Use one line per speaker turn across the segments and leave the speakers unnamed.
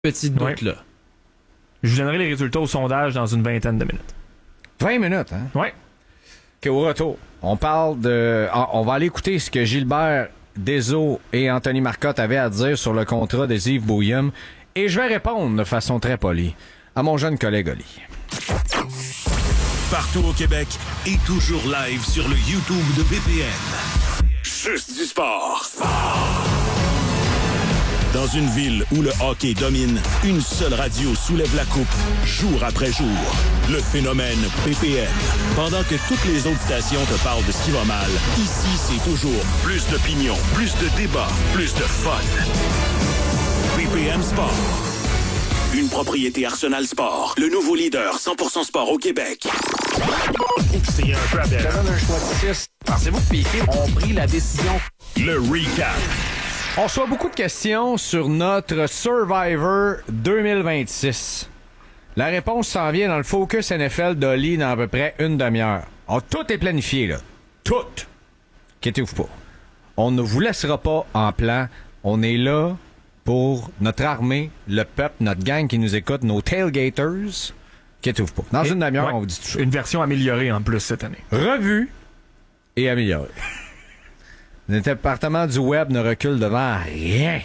petit doute là.
Je vous donnerai les résultats au sondage dans une vingtaine de minutes.
20 minutes, hein?
Ouais.
OK, au retour, on parle de... on va aller écouter ce que Gilbert Deseaux et Anthony Marcotte avaient à dire sur le contrat de Yves Bouillum. Et je vais répondre de façon très polie à mon jeune collègue Oli.
Partout au Québec et toujours live sur le YouTube de BPM. Juste du sport. Dans une ville où le hockey domine, une seule radio soulève la coupe, jour après jour. Le phénomène BPM. Pendant que toutes les autres stations te parlent de ce qui va mal, ici, c'est toujours plus d'opinion, plus de débats, plus de fun. BPM Sport. Une propriété Arsenal Sport. Le nouveau leader 100% sport au Québec. C'est un peu aberrant.
Un choix de 6. Pensez-vous que Piquet ont pris la décision?
Le recap.
On reçoit beaucoup de questions sur notre Survivor 2026. La réponse s'en vient dans le Focus NFL d'Oli dans à peu près une demi-heure. Tout est planifié, là. Tout. Inquiétez-vous pas. On ne vous laissera pas en plan. On est là pour notre armée, le peuple, notre gang qui nous écoute, nos tailgaters. Inquiétez-vous pas. Dans une demi-heure, on vous dit tout ça.
Une version améliorée en plus cette année.
Revue et améliorée. Le département du web ne recule devant rien.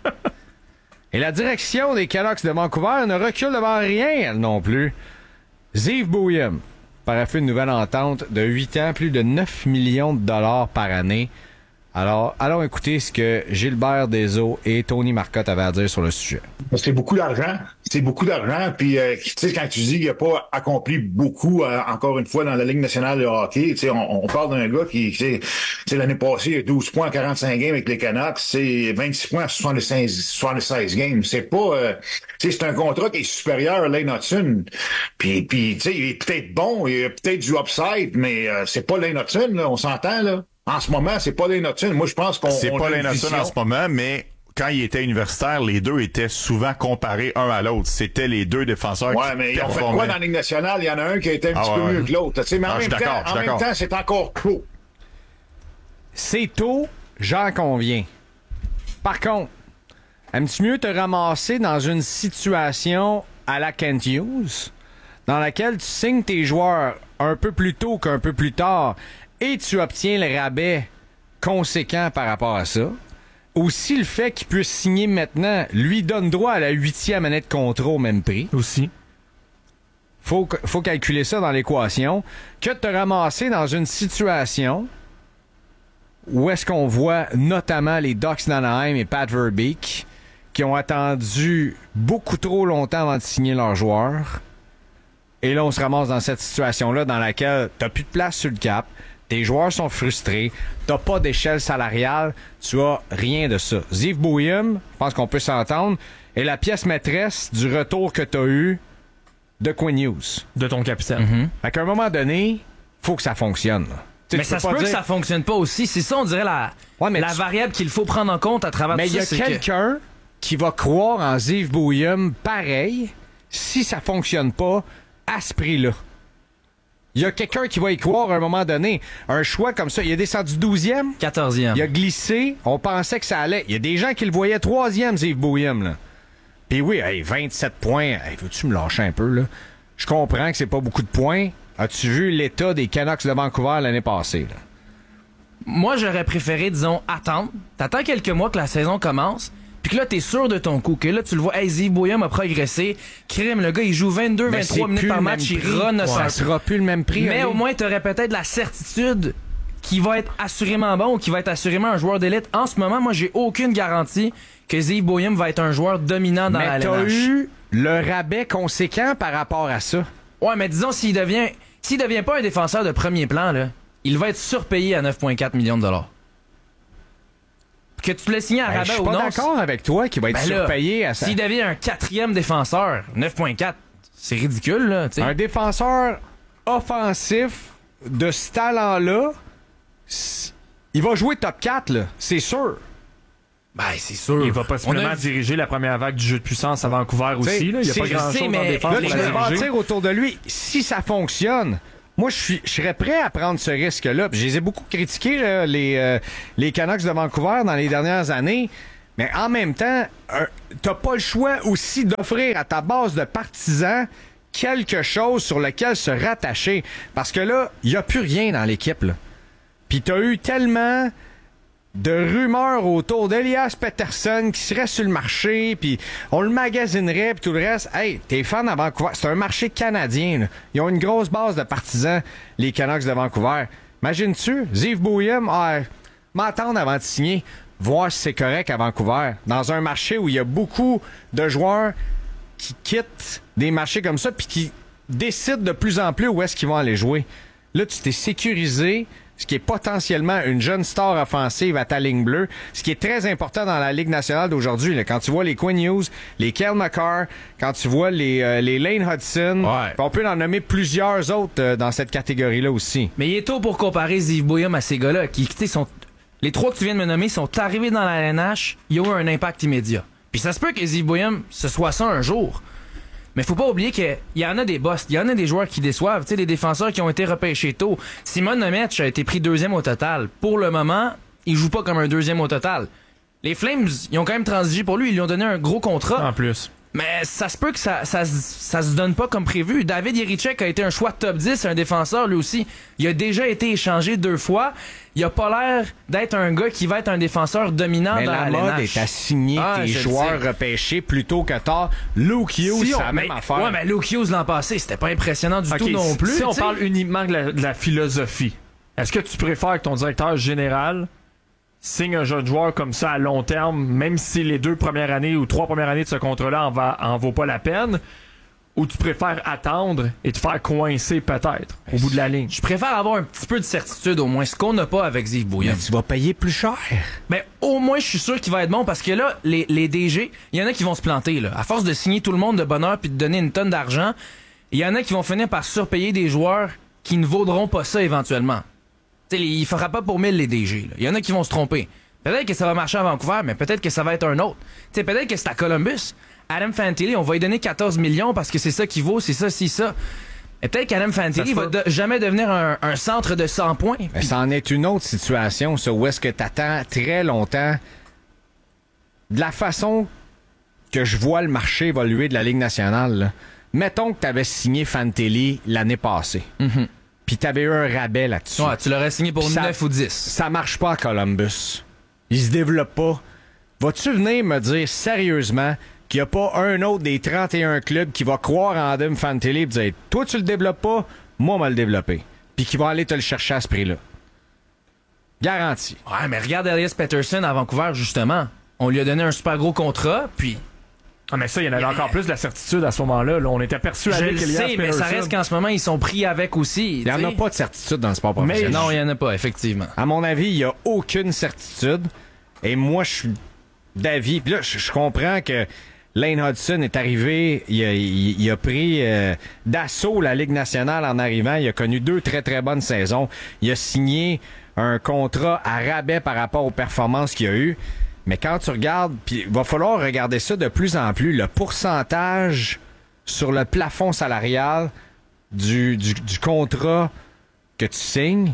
Et la direction des Canucks de Vancouver ne recule devant rien, elle non plus. Yves Bouillum paraît une nouvelle entente de 8 ans, plus de 9 millions de dollars par année. Alors, allons écouter ce que Gilbert Deseaux et Tony Marcotte avaient à dire sur le sujet.
C'est beaucoup d'argent. C'est beaucoup d'argent. Puis, tu sais, quand tu dis qu'il n'a pas accompli beaucoup, encore une fois, dans la Ligue nationale de hockey, tu sais, on parle d'un gars qui, c'est l'année passée, il a 12 points en 45 games avec les Canucks, c'est 26 points en 76 games. C'est pas, tu sais, c'est un contrat qui est supérieur à Lane Hudson. Puis, tu sais, il est peut-être bon, il a peut-être du upside, mais c'est pas Lane Hudson, là, on s'entend, là. En ce moment, c'est pas Lane Hudson. Moi, je pense qu'on...
C'est pas Lane Hudson en ce moment, mais quand il était universitaire, les deux étaient souvent comparés un à l'autre. C'était les deux défenseurs qui
mais ils ont fait
performaient.
quoi dans la Ligue nationale? Il y en a un qui a été un petit peu mieux que l'autre. Tu sais, mais en même temps, c'est encore tôt.
C'est tôt, j'en conviens. Par contre, aimes-tu mieux te ramasser dans une situation à la Kent Hughes, dans laquelle tu signes tes joueurs un peu plus tôt qu'un peu plus tard, et tu obtiens le rabais conséquent par rapport à ça, aussi le fait qu'il puisse signer maintenant lui donne droit à la 8e année de contrat au même prix.
Aussi.
Faut calculer ça dans l'équation, que de te ramasser dans une situation où est-ce qu'on voit notamment les Ducks d'Anaheim et Pat Verbeek qui ont attendu beaucoup trop longtemps avant de signer leurs joueurs. Et là, on se ramasse dans cette situation-là dans laquelle t'as plus de place sur le cap, tes joueurs sont frustrés, t'as pas d'échelle salariale, tu as rien de ça. Yves Bouillum, je pense qu'on peut s'entendre, est la pièce maîtresse du retour que t'as eu de Quinn Hughes.
De ton capitaine.
Fait qu'à un moment donné, faut que ça fonctionne.
Mais ça se peut que ça fonctionne pas aussi. C'est ça, on dirait la variable qu'il faut prendre en compte à travers tout ça.
Mais il y a quelqu'un qui va croire en Yves Bouillum pareil si ça fonctionne pas à ce prix-là. Il y a quelqu'un qui va y croire à un moment donné. Un choix comme ça, il est descendu 12e.
14e.
Il a glissé. On pensait que ça allait. Il y a des gens qui le voyaient 3e, Yves Bouillum, là. Puis oui, 27 points. Veux-tu me lâcher un peu, là? Je comprends que c'est pas beaucoup de points. As-tu vu l'état des Canucks de Vancouver l'année passée, là?
Moi, j'aurais préféré, disons, attendre. T'attends quelques mois que la saison commence. Puis que là, t'es sûr de ton coup. Que là, tu le vois, Yves Bouillum a progressé. Crime, le gars, il joue 22-23 minutes par match. Il run
ça sera plus le même prix.
Mais au moins, t'aurais peut-être la certitude qu'il va être assurément bon ou qu'il va être assurément un joueur d'élite. En ce moment, moi, j'ai aucune garantie que Yves Bouillum va être un joueur dominant dans la LNH.
Mais t'as eu le rabais conséquent par rapport à ça.
Ouais, mais disons, s'il devient pas un défenseur de premier plan, là, il va être surpayé à 9,4 millions de dollars. Que tu l'aies signé à rabais ou non.
Je suis pas d'accord avec toi qu'il va être surpayé à ça.
S'il devient un 4e défenseur, 9,4, c'est ridicule, là. T'sais.
Un défenseur offensif de ce talent-là, il va jouer top 4, là. C'est sûr.
Ben, c'est sûr.
Il va possiblement diriger la première vague du jeu de puissance à Vancouver aussi. Là. Il n'y a pas grand-chose en défense
là,
pour
tu
la
vas
diriger.
bâtir autour de lui. Si ça fonctionne, moi, je serais prêt à prendre ce risque-là. Puis je les ai beaucoup critiqués, là, les Canucks de Vancouver dans les dernières années. Mais en même temps, t'as pas le choix aussi d'offrir à ta base de partisans quelque chose sur lequel se rattacher. Parce que là, il n'y a plus rien dans l'équipe, là. Puis t'as eu tellement de rumeurs autour d'Elias Pettersson qui serait sur le marché, puis on le magasinerait, puis tout le reste. Hey, t'es fan à Vancouver. C'est un marché canadien, là. Ils ont une grosse base de partisans, les Canucks de Vancouver. Imagines-tu? Ziv Bouillum, m'attendre avant de signer, voir si c'est correct à Vancouver. Dans un marché où il y a beaucoup de joueurs qui quittent des marchés comme ça, puis qui décident de plus en plus où est-ce qu'ils vont aller jouer. Là, tu t'es sécurisé ce qui est potentiellement une jeune star offensive à ta ligne bleue, ce qui est très important dans la Ligue nationale d'aujourd'hui. Là, quand tu vois les Quinn Hughes, les Cale Makar, quand tu vois les Lane Hudson, on peut en nommer plusieurs autres dans cette catégorie-là aussi.
Mais il est tôt pour comparer Ziv Bouillum à ces gars-là qui sont... Les trois que tu viens de me nommer sont arrivés dans la LNH, ils ont eu un impact immédiat. Puis ça se peut que Ziv Bouillum, ce soit ça un jour. Mais faut pas oublier qu'il y en a des boss, il y en a des joueurs qui déçoivent. Tu sais, les défenseurs qui ont été repêchés tôt. Simon Nemec a été pris 2e au total. Pour le moment, il joue pas comme un 2e au total. Les Flames, ils ont quand même transigé pour lui. Ils lui ont donné un gros contrat.
En plus.
Mais ça se peut que ça se donne pas comme prévu. David Jiricek a été un choix de top 10, un défenseur lui aussi. Il a déjà été échangé 2 fois. Il a pas l'air d'être un gars qui va être un défenseur dominant dans la LNH.
Mais la mode est à signer tes joueurs repêchés plutôt que tard. Luke Hughes, c'est la même affaire.
Ouais, mais Luke Hughes l'an passé, c'était pas impressionnant du tout non plus.
Si on parle uniquement de la philosophie, est-ce que tu préfères que ton directeur général signe un jeune joueur comme ça à long terme, même si les 2 premières années ou 3 premières années de ce contrat-là en vaut pas la peine, ou tu préfères attendre et te faire coincer peut-être au bout de la ligne?
Je préfère avoir un petit peu de certitude, au moins, ce qu'on n'a pas avec Ziv Bouillum.
Mais tu vas payer plus cher.
Mais au moins, je suis sûr qu'il va être bon, parce que là, les DG, il y en a qui vont se planter, là. À force de signer tout le monde de bonne heure puis de donner une tonne d'argent, il y en a qui vont finir par surpayer des joueurs qui ne vaudront pas ça éventuellement. T'sais, il fera pas pour 1000 les DG. Il y en a qui vont se tromper. Peut-être que ça va marcher à Vancouver, mais peut-être que ça va être un autre. T'sais, peut-être que c'est à Columbus. Adam Fantilli, on va lui donner 14 millions parce que c'est ça qu'il vaut, c'est ça, c'est ça. Et peut-être qu'Adam Fantilli va jamais devenir un centre de 100 points.
Mais ça en est une autre situation, ça, où est-ce que t'attends très longtemps. De la façon que je vois le marché évoluer de la Ligue nationale, là. Mettons que t'avais signé Fantilli l'année passée.
Mm-hmm.
Puis t'avais eu un rabais là-dessus.
Ouais, tu l'aurais signé pour 9 ou 10.
Ça marche pas à Columbus. Il se développe pas. Vas-tu venir me dire sérieusement qu'il n'y a pas un autre des 31 clubs qui va croire en Adam Fantilli et dire « Toi, tu le développes pas, moi, on va le développer. » Puis qui va aller te le chercher à ce prix-là. Garanti.
Ouais, mais regarde Elias Pettersson à Vancouver, justement. On lui a donné un super gros contrat, puis...
Ah, mais ça, il y en avait encore plus de la certitude à ce moment-là. Là. On était persuadés qu'Elias Pettersson...
Je le sais, mais ça reste qu'en ce moment, ils sont pris avec aussi.
Il n'y en a pas de certitude dans le sport professionnel.
Non, il n'y en a pas, effectivement.
À mon avis, il n'y a aucune certitude. Et moi, je suis d'avis... Puis là, je comprends que Lane Hudson est arrivé, il a pris d'assaut la Ligue nationale en arrivant. Il a connu 2 très, très bonnes saisons. Il a signé un contrat à rabais par rapport aux performances qu'il a eues. Mais quand tu regardes, puis il va falloir regarder ça de plus en plus, le pourcentage sur le plafond salarial du contrat que tu signes,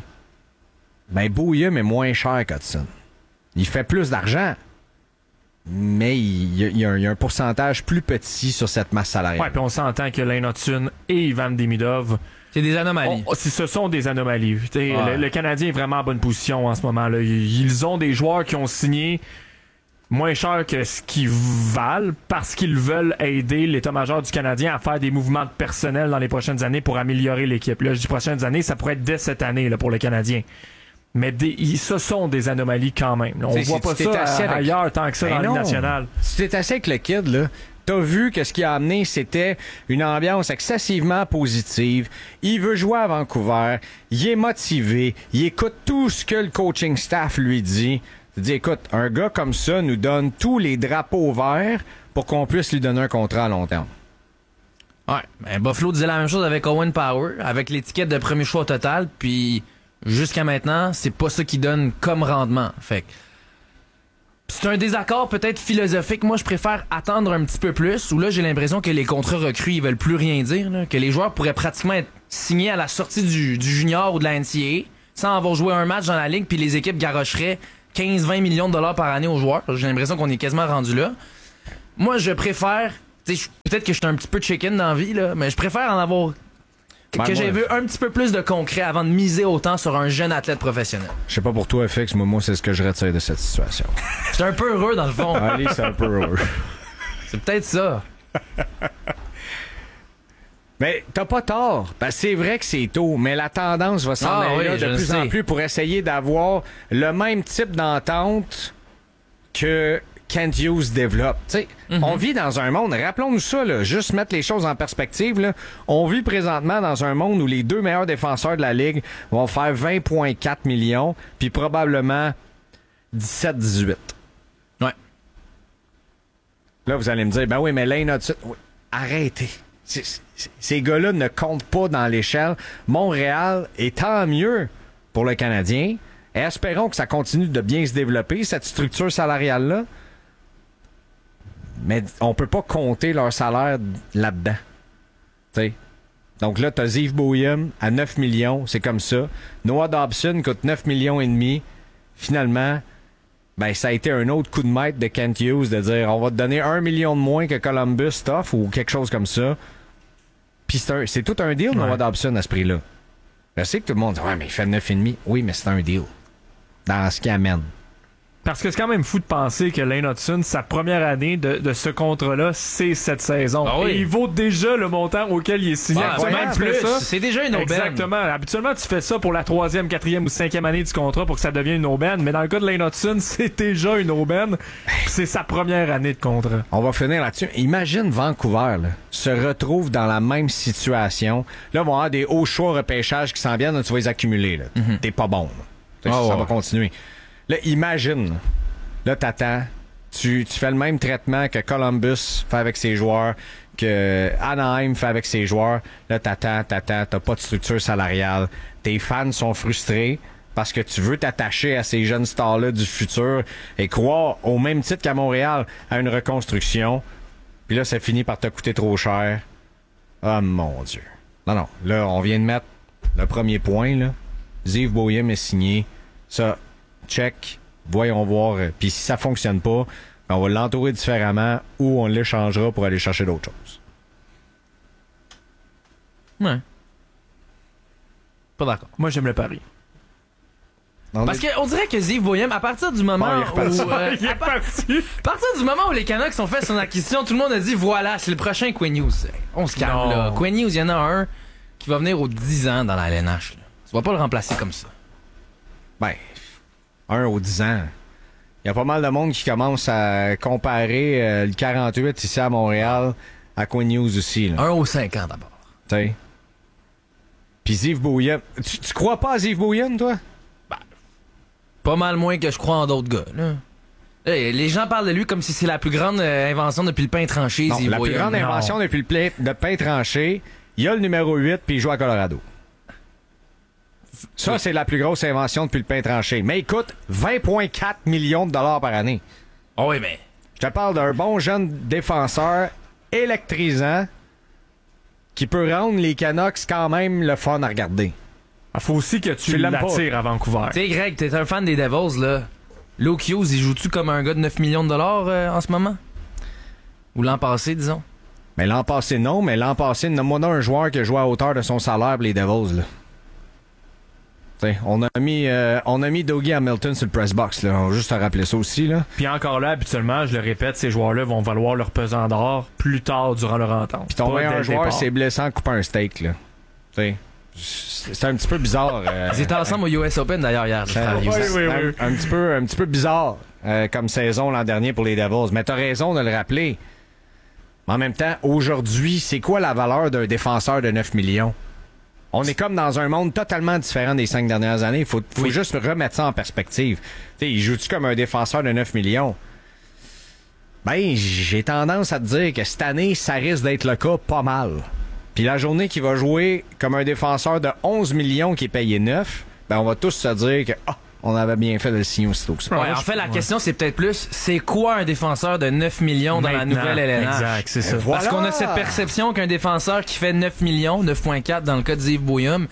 ben Bouillum est moins cher qu'Hudson. Il fait plus d'argent, mais il y a un pourcentage plus petit sur cette masse salariale.
Ouais, puis on s'entend que Lane Hudson et Ivan Demidov...
C'est des anomalies.
Ce sont des anomalies. Ouais. Le Canadien est vraiment en bonne position en ce moment-là. Ils ont des joueurs qui ont signé moins cher que ce qu'ils valent parce qu'ils veulent aider l'état-major du Canadien à faire des mouvements de personnel dans les prochaines années pour améliorer l'équipe. Là, je dis prochaines années, ça pourrait être dès cette année là, pour le Canadien. Mais ce sont des anomalies quand même. Là. On voit pas ça ailleurs tant que ça dans la Ligue nationale.
Si t'es assis avec le kid, là, t'as vu que ce qui a amené, c'était une ambiance excessivement positive. Il veut jouer à Vancouver. Il est motivé. Il écoute tout ce que le coaching staff lui dit. Tu dis, écoute, un gars comme ça nous donne tous les drapeaux verts pour qu'on puisse lui donner un contrat à long terme.
Ouais, ben Buffalo disait la même chose avec Owen Power, avec l'étiquette de premier choix au total, puis jusqu'à maintenant, c'est pas ça qui donne comme rendement. Fait que c'est un désaccord peut-être philosophique. Moi, je préfère attendre un petit peu plus, où là, j'ai l'impression que les contrats recrues, ils veulent plus rien dire, là, que les joueurs pourraient pratiquement être signés à la sortie du junior ou de la NCAA, sans avoir joué un match dans la ligue, puis les équipes garocheraient 15-20 millions de dollars par année aux joueurs. J'ai l'impression qu'on est quasiment rendu là. Moi, je préfère... Peut-être que je suis un petit peu chicken dans la vie, là, mais je préfère en avoir... que j'ai vu un petit peu plus de concret avant de miser autant sur un jeune athlète professionnel.
Je sais pas pour toi, FX, moi, c'est ce que je retire de cette situation.
C'est un peu heureux, dans le fond.
Allez, c'est un peu heureux.
C'est peut-être ça.
Mais t'as pas tort. Ben, c'est vrai que c'est tôt, mais la tendance va s'en aller là de plus en plus pour essayer d'avoir le même type d'entente que Kent Hughes développe. On vit dans un monde, rappelons-nous ça, là, juste mettre les choses en perspective. Là, on vit présentement dans un monde où les 2 meilleurs défenseurs de la Ligue vont faire 20,4 millions, puis probablement 17-18.
Ouais.
Là, vous allez me dire, ben oui, mais Lane Hudson... Oui, arrêtez. Ces gars-là ne comptent pas dans l'échelle. Montréal, et tant mieux pour le Canadien. Et espérons que ça continue de bien se développer, cette structure salariale-là. Mais on peut pas compter leur salaire là-dedans. T'sais. Donc là, t'as Yves Boeheim à 9 millions, c'est comme ça. Noah Dobson coûte 9 millions et demi. Finalement, ben ça a été un autre coup de maître de Kent Hughes de dire on va te donner 1 million de moins que Columbus t'offre ou quelque chose comme ça. Puis c'est tout un deal, Noah Dobson, à ce prix-là. Je sais que tout le monde dit ouais, mais il fait 9,5. Oui, mais c'est un deal. Dans ce qui amène.
Parce que c'est quand même fou de penser que Lane Hudson, sa première année de ce contrat-là, c'est cette saison.
Ah oui.
Et il vaut déjà le montant auquel il est signé.
Même plus. C'est déjà une aubaine.
Exactement. Habituellement, tu fais ça pour la 3e, 4e ou 5e année du contrat pour que ça devienne une aubaine. Mais dans le cas de Lane Hudson, c'est déjà une aubaine. C'est sa première année de contrat.
On va finir là-dessus. Imagine Vancouver là, se retrouve dans la même situation. Là, on va avoir des hauts choix repêchages qui s'en viennent. Là, tu vas les accumuler. Là. T'es pas bon. Ça va continuer. Là, imagine, là, t'attends, tu fais le même traitement que Columbus fait avec ses joueurs, que Anaheim fait avec ses joueurs. Là, t'attends, t'as pas de structure salariale. Tes fans sont frustrés parce que tu veux t'attacher à ces jeunes stars-là du futur et croire, au même titre qu'à Montréal, à une reconstruction. Puis là, ça finit par te coûter trop cher. Oh mon Dieu. Non, là, on vient de mettre le premier point, là. Yves Boeheim est signé. Ça... check, voyons voir. Puis si ça fonctionne pas, on va l'entourer différemment ou on l'échangera pour aller chercher d'autres choses.
Ouais. Pas d'accord.
Moi, j'aime le pari.
Parce qu'on dirait que Yves Boeheim, à partir du moment où...
il est parti.
À partir du moment où les Canucks ont fait son acquisition, tout le monde a dit, voilà, c'est le prochain Quinn Hughes. On se calme, là. Quinn Hughes, il y en a un qui va venir aux 10 ans dans la LNH. Là. Tu vas pas le remplacer comme ça.
Ben, 1 aux 10 ans. Il y a pas mal de monde qui commence à comparer le 48 ici à Montréal à Quinn Hughes aussi. Là.
1 aux 5 ans d'abord.
Tu sais. Puis Yves Boeheim. Tu crois pas à Yves Boeheim, toi?
Pas mal moins que je crois en d'autres gars. Là. Les gens parlent de lui comme si c'est la plus grande invention depuis le pain tranché.
Non, la plus grande invention depuis le pain tranché, il y a le numéro 8 puis il joue à Colorado. Ça, c'est la plus grosse invention depuis le pain tranché. Mais écoute, 20,4 millions de dollars par année.
Oh oui, mais...
Je te parle d'un bon jeune défenseur électrisant qui peut rendre les Canucks quand même le fun à regarder.
Il faut aussi que tu l'attires à Vancouver.
Tu sais, Greg, t'es un fan des Devils, là. Luke Hughes, il joue-tu comme un gars de 9 millions de dollars en ce moment? Ou l'an passé, disons?
Mais l'an passé, non. Mais l'an passé, nomme-moi un joueur qui a joué à hauteur de son salaire pour les Devils, là. T'sais, on a mis Dougie Hamilton sur le press box, là. On va juste te rappeler ça aussi, là.
Puis encore là, habituellement, je le répète, ces joueurs-là vont valoir leur pesant d'or plus tard durant leur entente.
Puis ton meilleur joueur s'est blessé en coupant un steak, là. T'sais. C'est un petit peu bizarre.
Ils étaient ensemble au US Open d'ailleurs hier.
Oui. Un petit peu bizarre comme saison l'an dernier pour les Devils. Mais t'as raison de le rappeler. Mais en même temps, aujourd'hui, c'est quoi la valeur d'un défenseur de 9 millions? On est comme dans un monde totalement différent des 5 dernières années. Faut juste remettre ça en perspective. T'sais, il joue-tu comme un défenseur de 9 millions? Ben, j'ai tendance à te dire que cette année, ça risque d'être le cas pas mal. Puis la journée qu'il va jouer comme un défenseur de 11 millions qui est payé 9, ben on va tous se dire que on avait bien fait de le signer aussitôt que ça.
Ouais, en fait, la question, c'est peut-être plus, c'est quoi un défenseur de 9 millions dans la nouvelle LNH?
Exact, c'est ça.
Parce qu'on a cette perception qu'un défenseur qui fait 9 millions, 9,4 dans le cas de Yves Boeheim,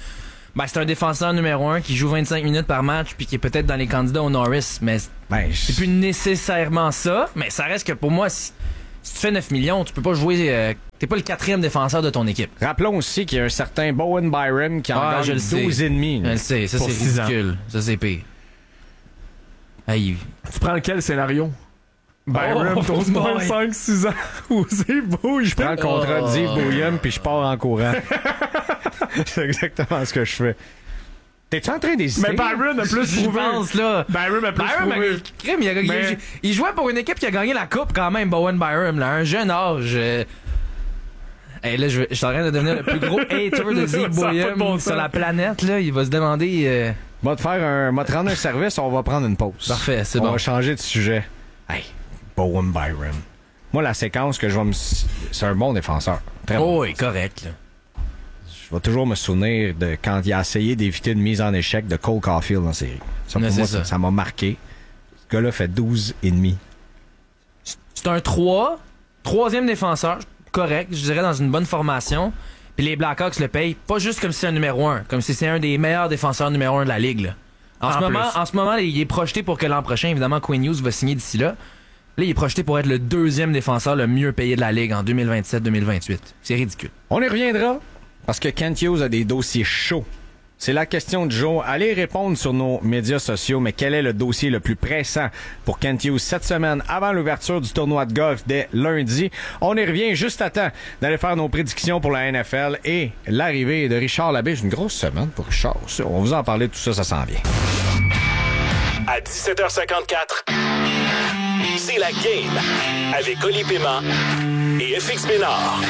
Ben, c'est un défenseur numéro 1 qui joue 25 minutes par match puis qui est peut-être dans les candidats au Norris, mais c'est plus nécessairement ça. Mais ça reste que pour moi, si tu fais 9 millions, tu peux pas jouer... t'es pas le 4e défenseur de ton équipe.
Rappelons aussi qu'il y a un certain Bowen Byram qui en gagne 12,5.
Je le sais, ça c'est ridicule. Ça c'est pire. Hey.
Tu prends lequel scénario? Byram, ton 5-6 ans. Où c'est beau,
je prends le contrat de Yves Bouillon puis je pars en courant. C'est exactement ce que je fais. T'es-tu en train d'hésiter?
Mais Byron a plus
je pense, là.
Byron a plus prouvé.
Il jouait pour une équipe qui a gagné la coupe quand même, Bowen Byram, là, un jeune âge. Hey, là, je suis en train de devenir le plus gros hater de Zeke Bouillon sur la planète, là. Il va se demander...
Va te rendre un service, on va prendre une pause.
Parfait, c'est bon.
On va changer de sujet. Hey, Bowen Byram. Moi, la séquence que je vais me... C'est un bon défenseur. Très bon.
Oui, correct, là.
Je vais toujours me souvenir de quand il a essayé d'éviter une mise en échec de Cole Caulfield en série. Ça, pour moi, ça m'a marqué. Ce gars-là fait 12,5.
C'est un 3e défenseur, correct, je dirais, dans une bonne formation. Puis les Blackhawks le payent, pas juste comme si c'est un numéro 1, comme si c'est un des meilleurs défenseurs numéro 1 de la Ligue. Là. En ce moment, il est projeté pour que l'an prochain, évidemment, Quinn Hughes va signer d'ici là. Là, il est projeté pour être le 2e défenseur le mieux payé de la Ligue en 2027-2028. C'est ridicule.
On y reviendra. Parce que Kent Hughes a des dossiers chauds. C'est la question du jour. Allez répondre sur nos médias sociaux, mais quel est le dossier le plus pressant pour Kent Hughes cette semaine avant l'ouverture du tournoi de golf dès lundi? On y revient juste à temps d'aller faire nos prédictions pour la NFL et l'arrivée de Richard Labbé. Une grosse semaine pour Richard. On va vous en parler, tout ça, ça s'en vient.
À 17h54, c'est la game avec Oli Paiement et FX Bénard.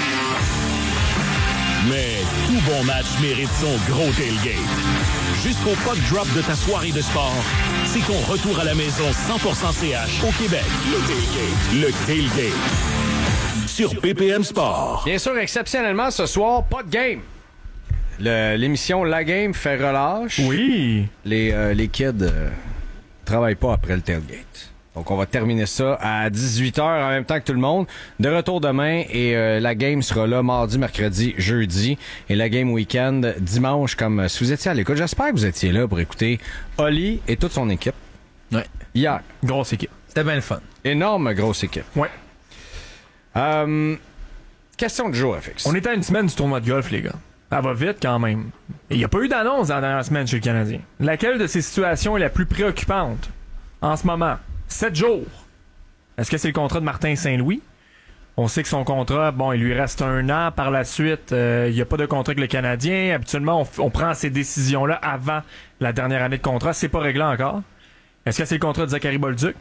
Mais tout bon match mérite son gros tailgate. Jusqu'au puck drop de ta soirée de sport, c'est ton retour à la maison 100% CH au Québec. Le tailgate. Sur PPM Sport.
Bien sûr, exceptionnellement, ce soir, pas de game. L'émission La Game fait relâche.
Oui.
Les kids travaillent pas après le tailgate. Donc, on va terminer ça à 18h en même temps que tout le monde. De retour demain et la game sera là mardi, mercredi, jeudi. Et la game week-end dimanche, comme si vous étiez à l'écoute. J'espère que vous étiez là pour écouter Oli et toute son équipe.
Ouais.
Hier.
Grosse équipe.
C'était bien le fun.
Énorme grosse équipe.
Ouais.
Question de jour, FX.
On est à une semaine du tournoi de golf, les gars. Ça va vite quand même. Et il n'y a pas eu d'annonce dans la dernière semaine chez le Canadien. Laquelle de ces situations est la plus préoccupante en ce moment? 7 jours. Est-ce que c'est le contrat de Martin Saint-Louis? On sait que son contrat, il lui reste 1 an. Par la suite, il n'y a pas de contrat avec le Canadien. Habituellement, on prend ces décisions-là avant la dernière année de contrat. C'est pas réglé encore. Est-ce que c'est le contrat de Zachary Bolduc?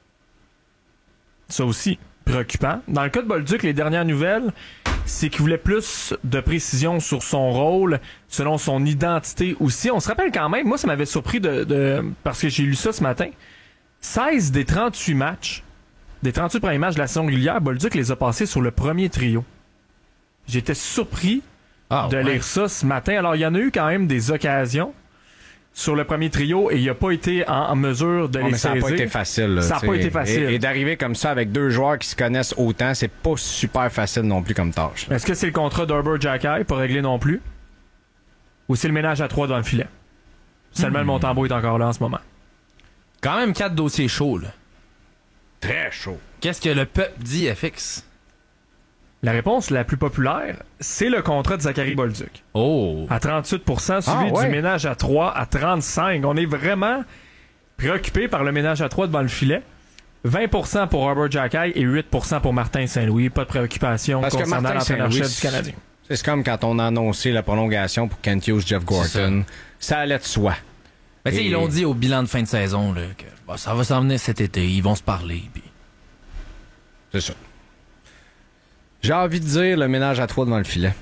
Ça aussi, préoccupant. Dans le cas de Bolduc, les dernières nouvelles, c'est qu'il voulait plus de précision sur son rôle, selon son identité aussi. On se rappelle quand même, moi, ça m'avait surpris parce que j'ai lu ça ce matin. 16 des 38 matchs, des 38 premiers matchs de la saison régulière, Bolduc les a passés sur le premier trio. J'étais surpris de lire ça ce matin. Alors, il y en a eu quand même des occasions sur le premier trio et il n'a pas été en mesure de les saisir.
Ça n'a pas été facile.
Ça n'a pas été facile.
Et d'arriver comme ça avec 2 joueurs qui se connaissent autant, c'est pas super facile non plus comme tâche.
Est-ce que c'est le contrat d'Herbert Jackay pas réglé non plus? Ou c'est le ménage à 3 dans le filet? Seulement le Montembeault est encore là en ce moment.
Quand même 4 dossiers chauds, là.
Très chaud.
Qu'est-ce que le peuple dit, FX?
La réponse la plus populaire, c'est le contrat de Zachary Bolduc.
Oh!
À 38%, suivi du ménage à 3 à 35%. On est vraiment préoccupé par le ménage à 3 devant le filet. 20% pour Herbert Jackay et 8% pour Martin Saint-Louis. Pas de préoccupation concernant l'entraîneur-chef du Canadien.
C'est comme quand on a annoncé la prolongation pour Kent Hughes, Jeff Gorton. Ça allait de soi.
Mais tu sais, ils l'ont dit au bilan de fin de saison, là, que ça va s'en venir cet été, ils vont se parler. Puis...
C'est ça. J'ai envie de dire le ménage à 3 devant le filet.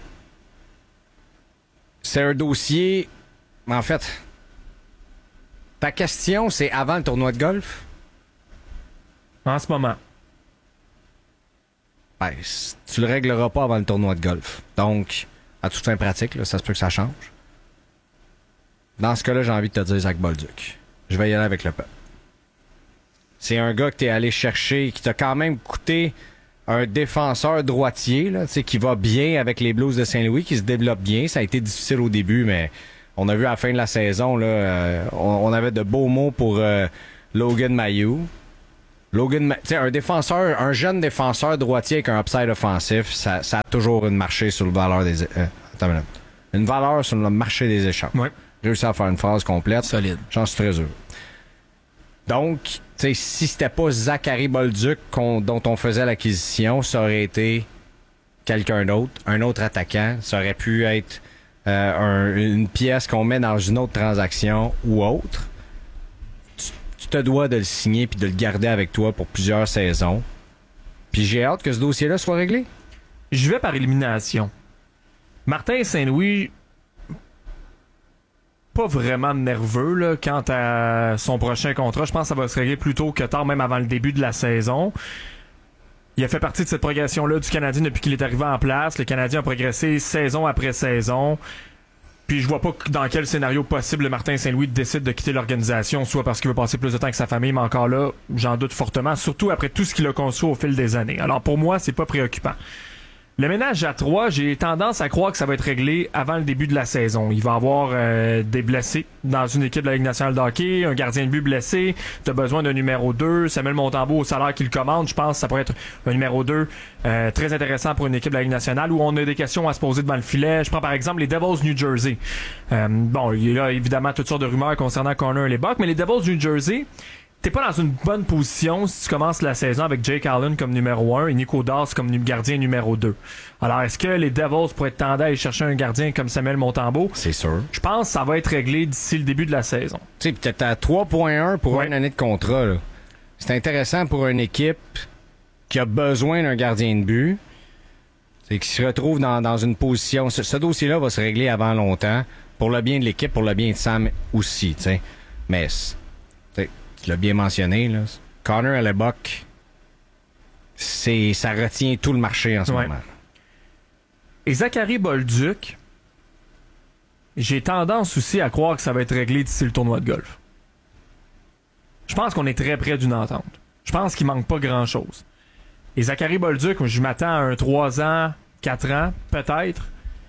C'est un dossier... En fait, ta question, c'est avant le tournoi de golf?
En ce moment.
Ben, tu le régleras pas avant le tournoi de golf. Donc, à toute fin pratique, là, ça se peut que ça change. Dans ce cas-là, j'ai envie de te dire Zach Bolduc. Je vais y aller avec le peuple. C'est un gars que t'es allé chercher, qui t'a quand même coûté un défenseur droitier, là, qui va bien avec les Blues de Saint-Louis, qui se développe bien. Ça a été difficile au début, mais On a vu à la fin de la saison, là, on avait de beaux mots pour Logan Mailloux. Un jeune défenseur droitier avec un upside offensif, ça a toujours une marché sur le valeur des... une valeur sur le marché des échanges.
Ouais.
Réussi à faire une phrase complète.
Solide.
J'en suis très heureux. Donc, si c'était pas Zachary Bolduc dont on faisait l'acquisition, ça aurait été quelqu'un d'autre, un autre attaquant. Ça aurait pu être une pièce qu'on met dans une autre transaction ou autre. Tu te dois de le signer puis de le garder avec toi pour plusieurs saisons. Puis j'ai hâte que ce dossier-là soit réglé.
Je vais par élimination. Martin Saint-Louis, pas vraiment nerveux là, quant à son prochain contrat. Je pense que ça va se régler plus tôt que tard, même avant le début de la saison. Il a fait partie de cette progression-là du Canadien depuis qu'il est arrivé en place. Le Canadien a progressé saison après saison. Puis je vois pas dans quel scénario possible Martin Saint-Louis décide de quitter l'organisation, soit parce qu'il veut passer plus de temps avec sa famille, mais encore là, j'en doute fortement, surtout après tout ce qu'il a construit au fil des années. Alors pour moi, c'est pas préoccupant. Le ménage à 3, j'ai tendance à croire que ça va être réglé avant le début de la saison. Il va y avoir des blessés dans une équipe de la Ligue nationale de hockey, un gardien de but blessé, t'as besoin d'un numéro 2, Samuel Montembeault au salaire qu'il commande, je pense que ça pourrait être un numéro 2 très intéressant pour une équipe de la Ligue nationale où on a des questions à se poser devant le filet. Je prends par exemple les Devils New Jersey. Il y a évidemment toutes sortes de rumeurs concernant Connor Hellebuyck, mais les Devils New Jersey, t'es pas dans une bonne position si tu commences la saison avec Jake Allen comme numéro 1 et Nico Daws comme gardien numéro 2. Alors, est-ce que les Devils pourraient être tendus à aller chercher un gardien comme Samuel Montembeault?
C'est sûr.
Je pense que ça va être réglé d'ici le début de la saison.
Tu sais, peut-être à 3.1 pour une année de contrat, là. C'est intéressant pour une équipe qui a besoin d'un gardien de but, qui se retrouve dans une position... Ce dossier-là va se régler avant longtemps, pour le bien de l'équipe, pour le bien de Sam aussi, tu sais. Mais... Tu l'as bien mentionné, là. Connor Hellebuyck, ça retient tout le marché en ce moment.
Et Zachary Bolduc, j'ai tendance aussi à croire que ça va être réglé d'ici le tournoi de golf. Je pense qu'on est très près d'une entente. Je pense qu'il manque pas grand-chose. Et Zachary Bolduc, je m'attends à un 3 ans, 4 ans, peut-être.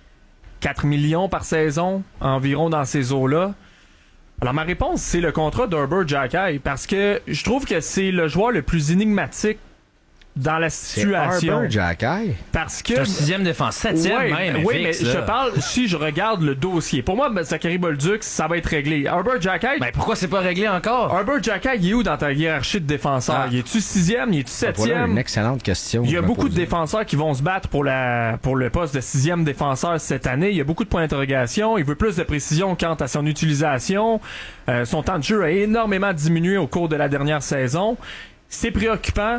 4 millions par saison, environ dans ces eaux-là. Alors, ma réponse, c'est le contrat d'Herbert Xhekaj, parce que je trouve que c'est le joueur le plus énigmatique dans la situation.
C'est Herbert Xhekaj?
Parce que...
C'est un 6e défense, 7e même.
Oui,
fixe,
mais
là.
je parle, si je regarde le dossier. Pour moi, Zachary Bolduc, ça va être réglé. Herbert Xhekaj...
Ben pourquoi c'est pas réglé encore?
Herbert Xhekaj, il est où dans ta hiérarchie de défenseurs? Il est-tu 6e? Il est-tu 7e?
Voilà une excellente question.
Il y a beaucoup de défenseurs qui vont se battre pour le poste de 6e défenseur cette année. Il y a beaucoup de points d'interrogation. Il veut plus de précision quant à son utilisation. Son temps de jeu a énormément diminué au cours de la dernière saison. C'est préoccupant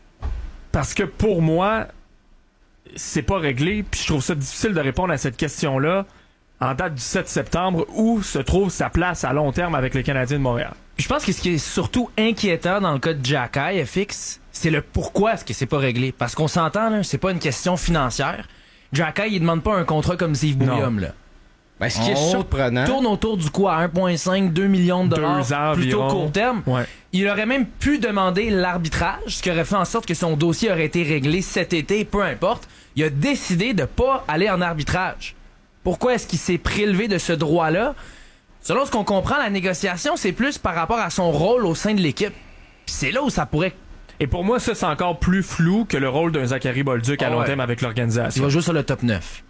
parce que pour moi, c'est pas réglé. Puis je trouve ça difficile de répondre à cette question-là en date du 7 septembre, où se trouve sa place à long terme avec les Canadiens de Montréal.
Puis je pense que ce qui est surtout inquiétant dans le cas de Xhekaj, FX, c'est le pourquoi est-ce que c'est pas réglé. Parce qu'on s'entend, là, c'est pas une question financière. Xhekaj, il demande pas un contrat comme Steve Bouillum, là.
Ben, ce qui est surprenant...
tourne autour du coût à 1,5, 2 millions de dollars,
2 ans
plutôt
environ.
court terme.
Ouais.
Il aurait même pu demander l'arbitrage, ce qui aurait fait en sorte que son dossier aurait été réglé cet été, peu importe. Il a décidé de pas aller en arbitrage. Pourquoi est-ce qu'il s'est prélevé de ce droit-là? Selon ce qu'on comprend, la négociation, c'est plus par rapport à son rôle au sein de l'équipe. Puis c'est là où ça pourrait...
Et pour moi, ça, c'est encore plus flou que le rôle d'un Zachary Bolduc à long terme avec
Il
l'organisation.
va jouer sur le top 9.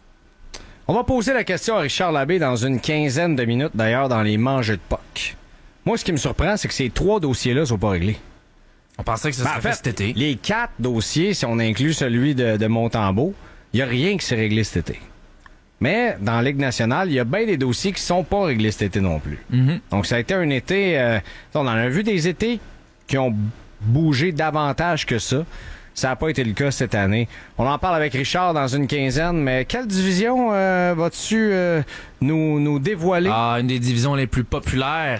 On va poser la question à Richard Labbé dans une quinzaine de minutes, d'ailleurs, dans les mangeux de POC. Moi, ce qui me surprend, c'est que ces 3 dossiers-là ne sont pas réglés.
On pensait que ça serait
en fait,
fait cet été.
Les 4 dossiers, si on inclut celui de Montembeault, il n'y a rien qui s'est réglé cet été. Mais dans la Ligue nationale, il y a bien des dossiers qui sont pas réglés cet été non plus.
Mm-hmm.
Donc, ça a été un été... on en a vu des étés qui ont bougé davantage que ça. Ça n'a pas été le cas cette année. On en parle avec Richard dans une quinzaine, mais quelle division vas-tu nous dévoiler?
Ah, une des divisions les plus populaires.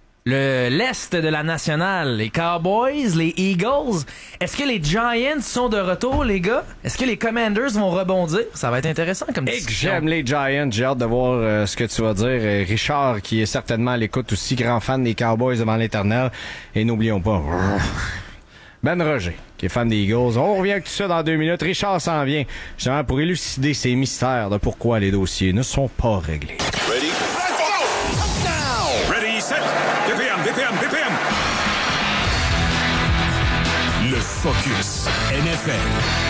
L'Est de la nationale. Les Cowboys, les Eagles. Est-ce que les Giants sont de retour, les gars? Est-ce que les Commanders vont rebondir? Ça va être intéressant comme
Et que
discussion.
j'aime les Giants. J'ai hâte de voir ce que tu vas dire. Richard, qui est certainement à l'écoute aussi, grand fan des Cowboys devant l'éternel. Et n'oublions pas... Ben Roger, qui est fan des Eagles. On revient avec tout ça dans 2 minutes. Richard s'en vient, justement, pour élucider ces mystères de pourquoi les dossiers ne sont pas réglés.
Ready? Focus NFL.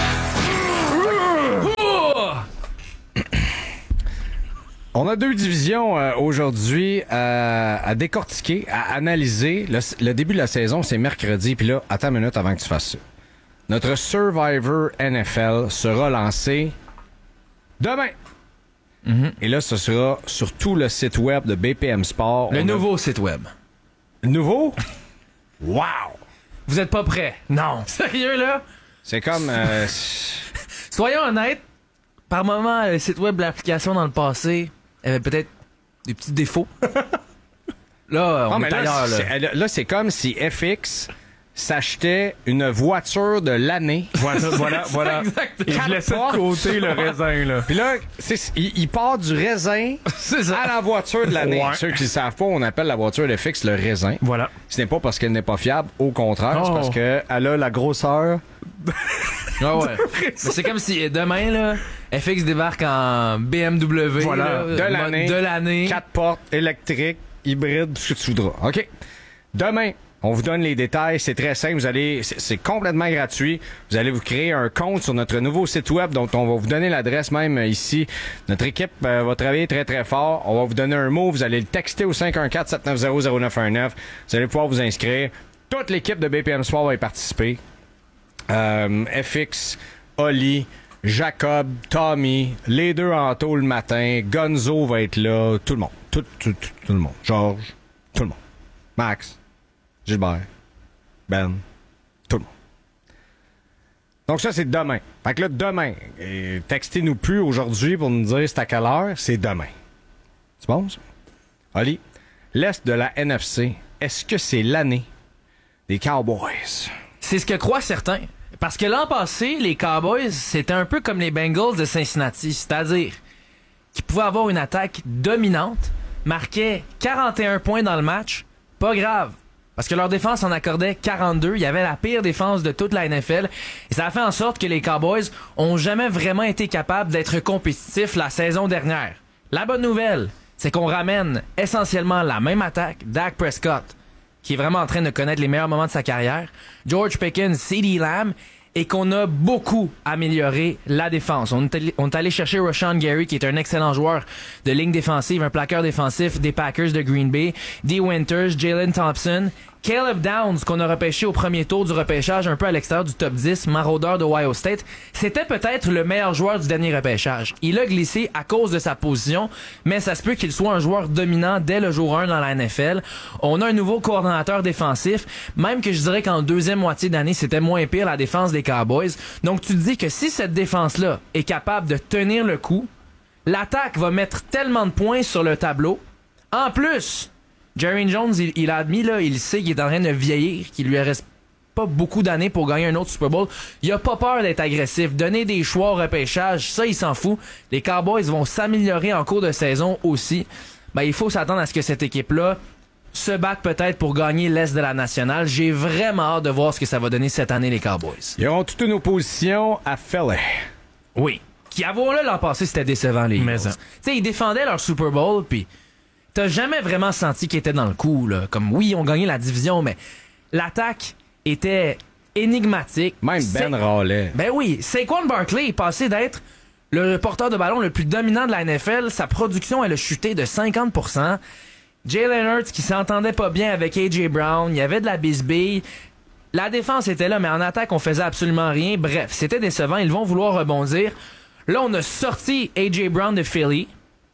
On a 2 divisions aujourd'hui à décortiquer, à analyser. Le début de la saison, c'est mercredi. Puis là, attends une minute avant que tu fasses ça. Notre Survivor NFL sera lancé demain. Mm-hmm. Et là, ce sera sur tout le site web de BPM Sport.
Le nouveau site web.
Nouveau? Wow!
Vous êtes pas prêts? Non. Sérieux, là?
C'est comme...
Soyons honnêtes, par moment, le site web, l'application dans le passé, avait peut-être des petits défauts. Là, on est ailleurs, là.
Là, c'est comme si FX s'achetait une voiture de l'année.
Voilà. Et je laissais de côté le raisin, là.
Puis là, il part du raisin à la voiture de l'année.
Ouais.
Ceux qui ne savent pas, on appelle la voiture de FX le raisin.
Voilà.
Ce n'est pas parce qu'elle n'est pas fiable, au contraire, c'est parce qu'elle a la grosseur...
Ah ouais. Mais c'est comme si demain, là, FX débarque en BMW.
Voilà.
Là, de l'année.
4 portes, électriques, hybrides, tout ce que tu voudras. OK. Demain, on vous donne les détails. C'est très simple. C'est complètement gratuit. Vous allez vous créer un compte sur notre nouveau site web dont on va vous donner l'adresse même ici. Notre équipe va travailler très, très fort. On va vous donner un mot. Vous allez le texter au 514-790-0919. Vous allez pouvoir vous inscrire. Toute l'équipe de BPM Sport va y participer. FX, Oli, Jacob, Tommy, les 2 en taux le matin, Gonzo va être là, tout le monde. Tout le monde. Georges, tout le monde. Max, Gilbert, Ben, tout le monde. Donc ça, c'est demain. Fait que là, demain, textez-nous plus aujourd'hui pour nous dire c'est à quelle heure, c'est demain. C'est bon, ça? Oli, l'Est de la NFC, est-ce que c'est l'année des Cowboys?
C'est ce que croient certains. Parce que l'an passé, les Cowboys, c'était un peu comme les Bengals de Cincinnati, c'est-à-dire qu'ils pouvaient avoir une attaque dominante, marquaient 41 points dans le match, pas grave. Parce que leur défense en accordait 42. Il y avait la pire défense de toute la NFL. Et ça a fait en sorte que les Cowboys ont jamais vraiment été capables d'être compétitifs la saison dernière. La bonne nouvelle, c'est qu'on ramène essentiellement la même attaque, Dak Prescott, qui est vraiment en train de connaître les meilleurs moments de sa carrière, George Pickens, CeeDee Lamb, et qu'on a beaucoup amélioré la défense. On est allé chercher Rashawn Gary, qui est un excellent joueur de ligne défensive, un plaqueur défensif des Packers de Green Bay, Dee Winters, Jalen Thompson, Caleb Downs, qu'on a repêché au premier tour du repêchage, un peu à l'extérieur du top 10, maraudeur de Ohio State. C'était peut-être le meilleur joueur du dernier repêchage. Il a glissé à cause de sa position, mais ça se peut qu'il soit un joueur dominant dès le jour 1 dans la NFL. On a un nouveau coordonnateur défensif, même que je dirais qu'en deuxième moitié d'année, c'était moins pire la défense des Cowboys. Donc tu te dis que si cette défense-là est capable de tenir le coup, l'attaque va mettre tellement de points sur le tableau. En plus, Jerry Jones, il a admis, là, il sait qu'il est en train de vieillir, qu'il lui reste pas beaucoup d'années pour gagner un autre Super Bowl. Il a pas peur d'être agressif. Donner des choix au repêchage, ça, il s'en fout. Les Cowboys vont s'améliorer en cours de saison aussi. Ben, il faut s'attendre à ce que cette équipe-là se batte peut-être pour gagner l'Est de la Nationale. J'ai vraiment hâte de voir ce que ça va donner cette année, les Cowboys.
Ils auront toute une opposition à Philly.
Oui. Qui, avoir là, l'an passé, c'était décevant, les Eagles. Tu sais, ils défendaient leur Super Bowl, puis t'as jamais vraiment senti qu'ils étaient dans le coup, là. Comme, oui, ils ont gagné la division, mais l'attaque était énigmatique.
Même Ben râlait.
Ben oui, Saquon Barkley est passé d'être le porteur de ballon le plus dominant de la NFL. Sa production, elle a chuté de 50%. Jalen Hurts qui s'entendait pas bien avec A.J. Brown. Il y avait de la bisbille. La défense était là, mais en attaque, on faisait absolument rien. Bref, c'était décevant. Ils vont vouloir rebondir. Là, on a sorti A.J. Brown de Philly,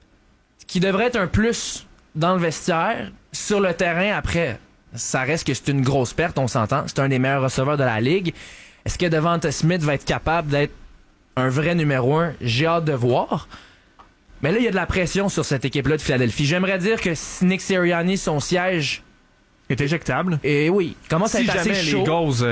qui devrait être un plus dans le vestiaire. Sur le terrain, après, ça reste que c'est une grosse perte, on s'entend. C'est un des meilleurs receveurs de la Ligue. Est-ce que Devonta Smith va être capable d'être un vrai numéro 1? J'ai hâte de voir. Mais là, il y a de la pression sur cette équipe-là de Philadelphie. J'aimerais dire que Nick Sirianni, son siège
est éjectable.
Et oui, commence à être assez chaud.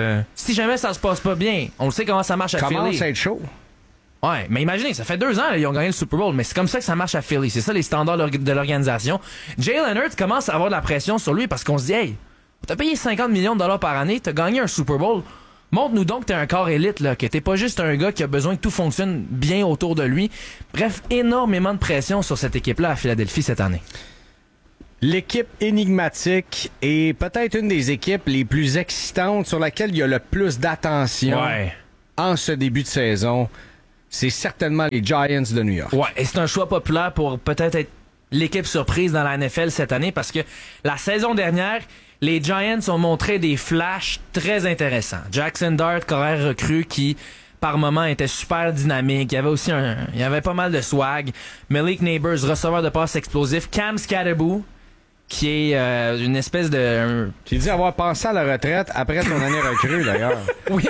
Si jamais ça se passe pas bien, on sait comment ça marche à Philly.
Commence à être chaud.
Ouais, mais imaginez, ça fait 2 ans ils ont gagné le Super Bowl, mais c'est comme ça que ça marche à Philly. C'est ça les standards de l'organisation. Jalen Hurts commence à avoir de la pression sur lui parce qu'on se dit, hey, t'as payé 50 millions de dollars par année, t'as gagné un Super Bowl. Montre-nous donc que t'es un corps élite, là, que t'es pas juste un gars qui a besoin que tout fonctionne bien autour de lui. Bref, énormément de pression sur cette équipe-là à Philadelphie cette année.
l'équipe énigmatique et peut-être une des équipes les plus excitantes sur laquelle il y a le plus d'attention en ce début de saison, c'est certainement les Giants de New York.
Ouais, et c'est un choix populaire pour peut-être être l'équipe surprise dans la NFL cette année parce que la saison dernière, les Giants ont montré des flashs très intéressants. Jackson Dart, carrière recrue qui par moment était super dynamique. Il y avait pas mal de swag. Malik Neighbors, receveur de passes explosif. Cam Skattebo, qui est une espèce de...
Tu dis avoir pensé à la retraite après ton année recrue, d'ailleurs.
Oui.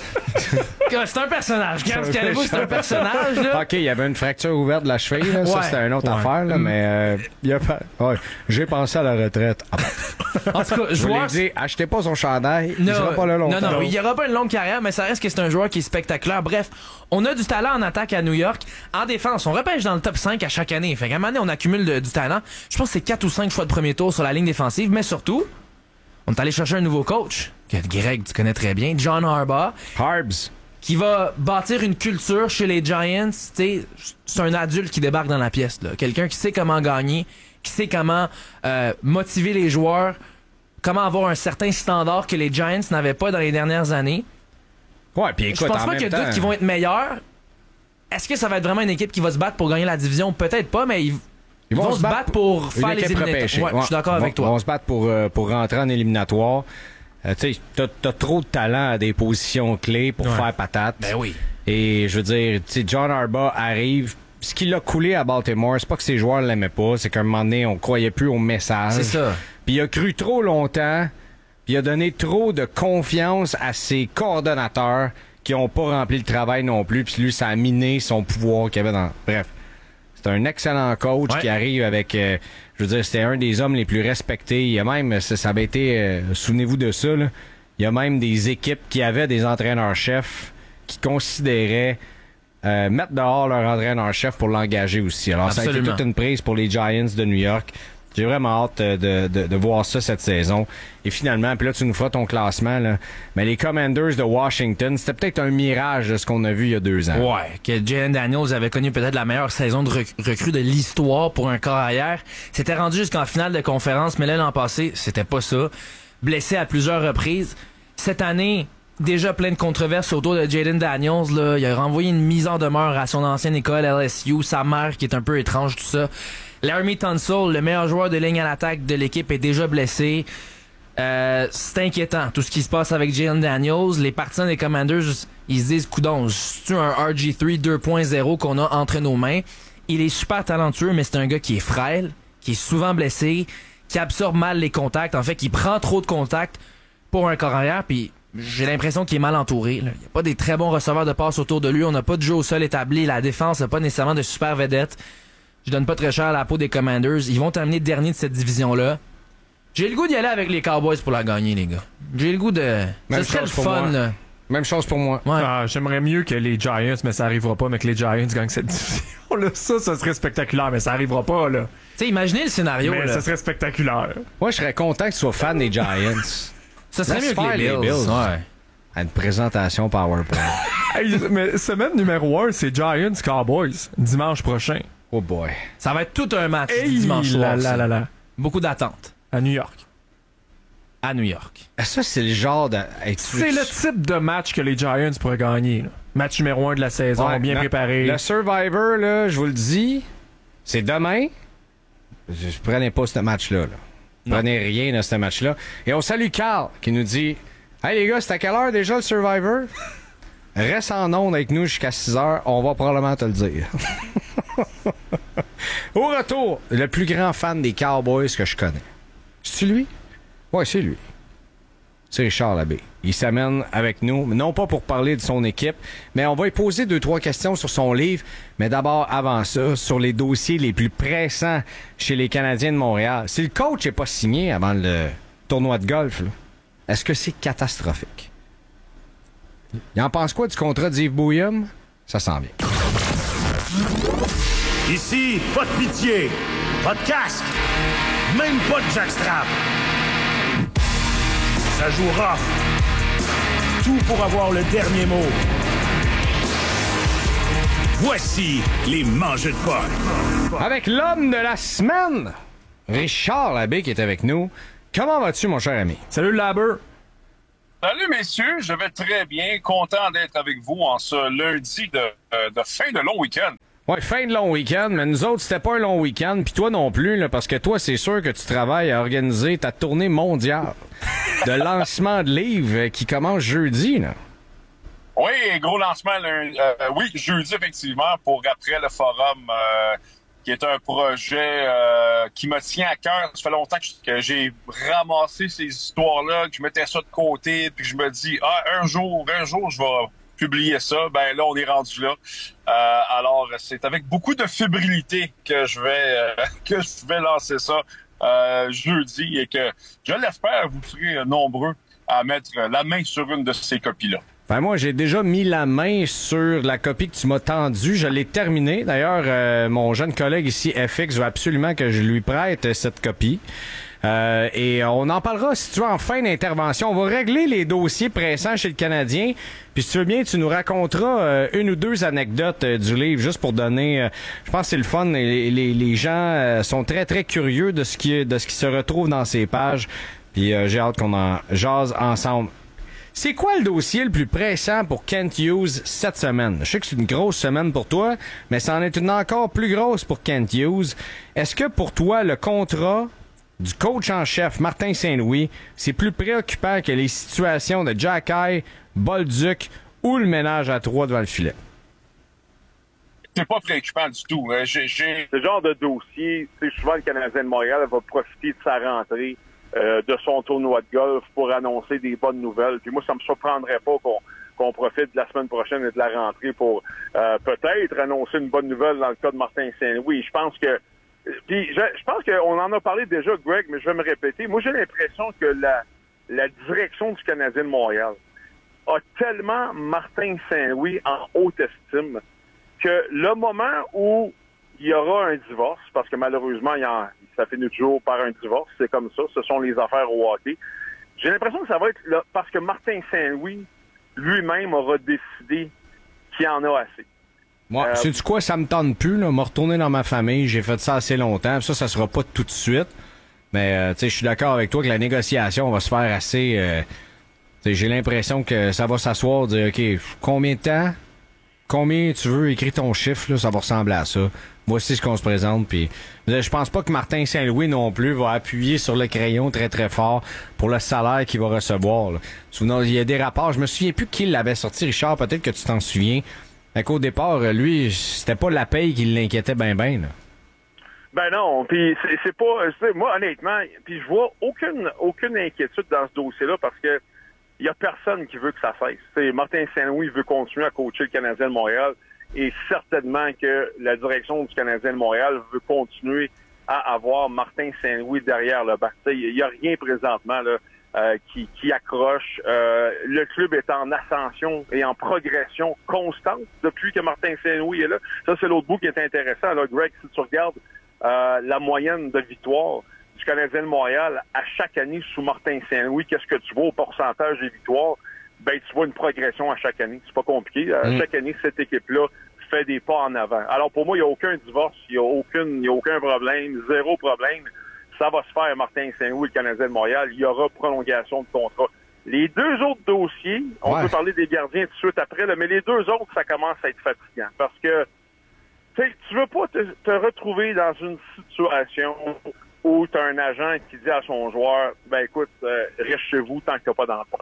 C'est un personnage. Cam Skattebo, c'est un personnage, là.
OK, il y avait une fracture ouverte de la cheville, là. Ça, c'était une autre affaire, là, mais j'ai pensé à la retraite.
En tout cas,
je vous l'ai dit, achetez pas son chandail, il sera pas là longtemps.
Non, il y aura pas une longue carrière, mais ça reste que c'est un joueur qui est spectaculaire. Bref, on a du talent en attaque à New York. En défense, on repêche dans le top 5 à chaque année. Fait qu'à un moment donné, on accumule du talent. Je pense que c'est 4 ou 5 choix de premier tour sur la ligne défensive, mais surtout, on est allé chercher un nouveau coach, que Greg, tu connais très bien, John Harbaugh.
Harbs.
Qui va bâtir une culture chez les Giants. T'sais, c'est un adulte qui débarque dans la pièce, là. Quelqu'un qui sait comment gagner, qui sait comment motiver les joueurs, comment avoir un certain standard que les Giants n'avaient pas dans les dernières années.
Ouais, puis écoute,
je pense pas qu'il y a doute qu'ils vont être meilleurs. Est-ce que ça va être vraiment une équipe qui va se battre pour gagner la division? Peut-être pas, mais ils vont se battre pour faire les éliminatoires. Ouais, je suis d'accord avec toi.
Ils vont se battre pour rentrer en éliminatoire. Tu sais, t'as trop de talent à des positions clés pour faire patate.
Ben oui.
Et je veux dire, tu sais, John Harbaugh arrive. Ce qui l'a coulé à Baltimore, c'est pas que ses joueurs l'aimaient pas, c'est qu'à un moment donné, on croyait plus au message.
C'est ça.
Puis il a cru trop longtemps, puis il a donné trop de confiance à ses coordonnateurs qui ont pas rempli le travail non plus, puis lui, ça a miné son pouvoir qu'il avait dans... Bref. C'est un excellent coach qui arrive avec... je veux dire, c'était un des hommes les plus respectés. Il y a même... Ça avait été... souvenez-vous de ça, là. Il y a même des équipes qui avaient des entraîneurs-chefs qui considéraient mettre dehors leur entraîneur-chef pour l'engager aussi. Alors,
Absolument.
Ça a été toute une prise pour les Giants de New York. J'ai vraiment hâte de voir ça cette saison. Et finalement, puis là, tu nous feras ton classement, là. Mais les Commanders de Washington, c'était peut-être un mirage de ce qu'on a vu il y a 2 ans.
Ouais, que Jalen Daniels avait connu peut-être la meilleure saison de recrue de l'histoire pour un corps arrière. C'était rendu jusqu'en finale de conférence, mais là, l'an passé, c'était pas ça. Blessé à plusieurs reprises. Cette année, déjà plein de controverses autour de Jalen Daniels, là. Il a renvoyé une mise en demeure à son ancienne école, LSU, sa mère qui est un peu étrange, tout ça. Laremy Tunsil, le meilleur joueur de ligne à l'attaque de l'équipe, est déjà blessé. C'est inquiétant, tout ce qui se passe avec Jalen Daniels. Les partisans des Commanders, ils se disent, coudonc, c'est un RG3 2.0 qu'on a entre nos mains. Il est super talentueux, mais c'est un gars qui est frêle, qui est souvent blessé, qui absorbe mal les contacts. En fait, qui prend trop de contacts pour un corps arrière, puis j'ai l'impression qu'il est mal entouré. Il n'y a pas des très bons receveurs de passes autour de lui. On n'a pas de jeu au sol établi. La défense n'a pas nécessairement de super vedettes. Je donne pas très cher à la peau des Commanders. Ils vont terminer dernier de cette division-là. J'ai le goût d'y aller avec les Cowboys pour la gagner, les gars. J'ai le goût de...
Même
ça serait le
chose pour
fun,
moi.
là.
Même chose pour moi.
Ouais.
J'aimerais mieux que les Giants, mais ça arrivera pas, mais que les Giants gagnent cette division-là. Ça serait spectaculaire, mais ça arrivera pas, là.
Tu sais, imaginez le scénario,
mais
là.
ça serait spectaculaire.
Moi, je serais content que tu sois fan des Giants.
Ça serait
Laisse
mieux que les Bills. Ouais.
À une présentation PowerPoint.
Hey, mais semaine numéro 1, c'est Giants Cowboys, dimanche prochain.
Oh boy.
Ça va être tout un match
Hey,
dimanche soir. ça.
là.
Beaucoup d'attentes.
À New York.
À New York.
Ça, c'est le genre de... Hey,
C'est le type de match que les Giants pourraient gagner, là. Match numéro 1 de la saison,
Ouais,
bien préparé.
Le Survivor, là, je vous le dis, c'est demain. Je prenais pas ce match-là. Là. Prenez rien de ce match-là. Et on salue Carl qui nous dit « Hey les gars, c'est à quelle heure déjà le Survivor? Reste en onde avec nous jusqu'à 6 heures. On va probablement te le dire. » Au retour, le plus grand fan des Cowboys que je connais. C'est lui? Ouais, c'est lui. C'est Richard Labbé. Il s'amène avec nous, non pas pour parler de son équipe, mais on va lui poser 2-3 questions sur son livre. Mais d'abord, avant ça, sur les dossiers les plus pressants chez les Canadiens de Montréal. Si le coach n'est pas signé avant le tournoi de golf, là, est-ce que c'est catastrophique? Il en pense quoi du contrat d'Yves Bouillum? Ça s'en vient.
Ici, pas de pitié, pas de casque, même pas de jackstrap. Ça joue rough. Tout pour avoir le dernier mot. Voici les Mangeux de Poc.
Avec l'homme de la semaine, Richard Labbé qui est avec nous. Comment vas-tu, mon cher ami?
Salut, Labber!
Salut, messieurs. Je vais très bien. Content d'être avec vous en ce lundi de fin de long week-end.
Ouais, fin de long week-end, mais nous autres, c'était pas un long week-end, puis toi non plus, là, parce que toi, c'est sûr que tu travailles à organiser ta tournée mondiale de lancement de livres qui commence jeudi, là.
Oui, gros lancement, oui, jeudi, effectivement, pour après le forum, qui est un projet qui me tient à cœur. Ça fait longtemps que j'ai ramassé ces histoires-là, que je mettais ça de côté, puis que je me dis, un jour, je vais publier ça. Ben là, on est rendu là. Alors, c'est avec beaucoup de fébrilité que je vais lancer ça jeudi et que, je l'espère, vous serez nombreux à mettre la main sur une de ces copies-là.
Ben moi, j'ai déjà mis la main sur la copie que tu m'as tendue. Je l'ai terminée. D'ailleurs, mon jeune collègue ici, FX, veut absolument que je lui prête cette copie. Et on en parlera, si tu veux, en fin d'intervention. On va régler les dossiers pressants chez le Canadien. Puis si tu veux bien, tu nous raconteras une ou deux anecdotes du livre, juste pour donner... je pense que c'est le fun. Les gens sont très, très curieux de ce qui se retrouve dans ces pages. Puis j'ai hâte qu'on en jase ensemble. C'est quoi le dossier le plus pressant pour Kent Hughes cette semaine? Je sais que c'est une grosse semaine pour toi, mais c'en est une encore plus grosse pour Kent Hughes. Est-ce que pour toi, le contrat du coach en chef, Martin Saint-Louis, c'est plus préoccupant que les situations de Xhekaj, Bolduc ou le ménage à trois devant le filet?
C'est pas préoccupant du tout.
Ce genre de dossier, c'est souvent le Canadien de Montréal va profiter de sa rentrée, de son tournoi de golf pour annoncer des bonnes nouvelles. Puis moi, ça me surprendrait pas qu'on profite de la semaine prochaine et de la rentrée pour peut-être annoncer une bonne nouvelle dans le cas de Martin Saint-Louis. Je pense qu'on en a parlé déjà, Greg, mais je vais me répéter. Moi, j'ai l'impression que la direction du Canadien de Montréal a tellement Martin Saint-Louis en haute estime que le moment où il y aura un divorce, parce que malheureusement, ça finit toujours par un divorce, c'est comme ça, ce sont les affaires au hockey. J'ai l'impression que ça va être là, parce que Martin Saint-Louis lui-même aura décidé qu'il en a assez.
Moi, sais-tu quoi, ça me tente plus, là, me retourner dans ma famille, j'ai fait ça assez longtemps, ça sera pas tout de suite, mais tu sais, je suis d'accord avec toi que la négociation va se faire assez... j'ai l'impression que ça va s'asseoir, dire, OK, combien de temps? Combien tu veux, écrire ton chiffre, là, ça va ressembler à ça. Voici ce qu'on se présente, puis je pense pas que Martin Saint-Louis non plus va appuyer sur le crayon très très fort pour le salaire qu'il va recevoir. Là. Souvenez, il y a des rapports, je me souviens plus qui l'avait sorti, Richard, peut-être que tu t'en souviens. Fait qu'au départ, lui, c'était pas la paye qui l'inquiétait ben.
Ben non, puis c'est pas... Moi, honnêtement, puis je vois aucune inquiétude dans ce dossier-là parce que il y a personne qui veut que ça cesse. T'sais, Martin Saint-Louis veut continuer à coacher le Canadien de Montréal et certainement que la direction du Canadien de Montréal veut continuer à avoir Martin Saint-Louis derrière le bac. Il n'y a rien présentement là, qui accroche. Le club est en ascension et en progression constante depuis que Martin Saint-Louis est là. Ça, c'est l'autre bout qui est intéressant. Là, Greg, si tu regardes la moyenne de victoires du Canadien de Montréal à chaque année sous Martin Saint-Louis, qu'est-ce que tu vois au pourcentage des victoires? Ben, tu vois une progression à chaque année. C'est pas compliqué. Chaque année, cette équipe-là fait des pas en avant. Alors, pour moi, il n'y a aucun divorce, il n'y a aucun problème, zéro problème. Ça va se faire, Martin Saint-Louis, le Canadien de Montréal. Il y aura prolongation de contrat. Les deux autres dossiers, on peut parler des gardiens tout de suite après, là, mais les deux autres, ça commence à être fatigant. Parce que, tu veux pas te retrouver dans une situation où tu as un agent qui dit à son joueur, ben écoute, reste chez vous tant que tu n'as pas d'entente.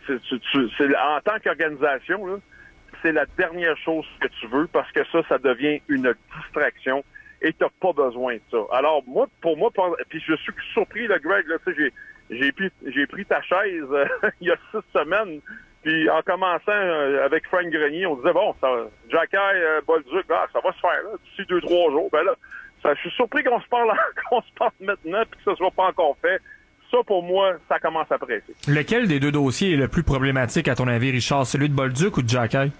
En tant qu'organisation, là, c'est la dernière chose que tu veux parce que ça devient une distraction et tu n'as pas besoin de ça. Alors, pour moi, puis je suis surpris, là, Greg, là, j'ai pris ta chaise il y a 6 semaines, puis en commençant avec Frank Grenier, on disait, bon, Xhekaj, Bolduc, ça va se faire, là, d'ici 2-3 jours. Ben là, je suis surpris qu'on se parle maintenant puis que ça soit pas encore fait. Ça, pour moi, ça commence à presser.
Lequel des deux dossiers est le plus problématique, à ton avis, Richard? Celui de Bolduc ou de Xhekaj?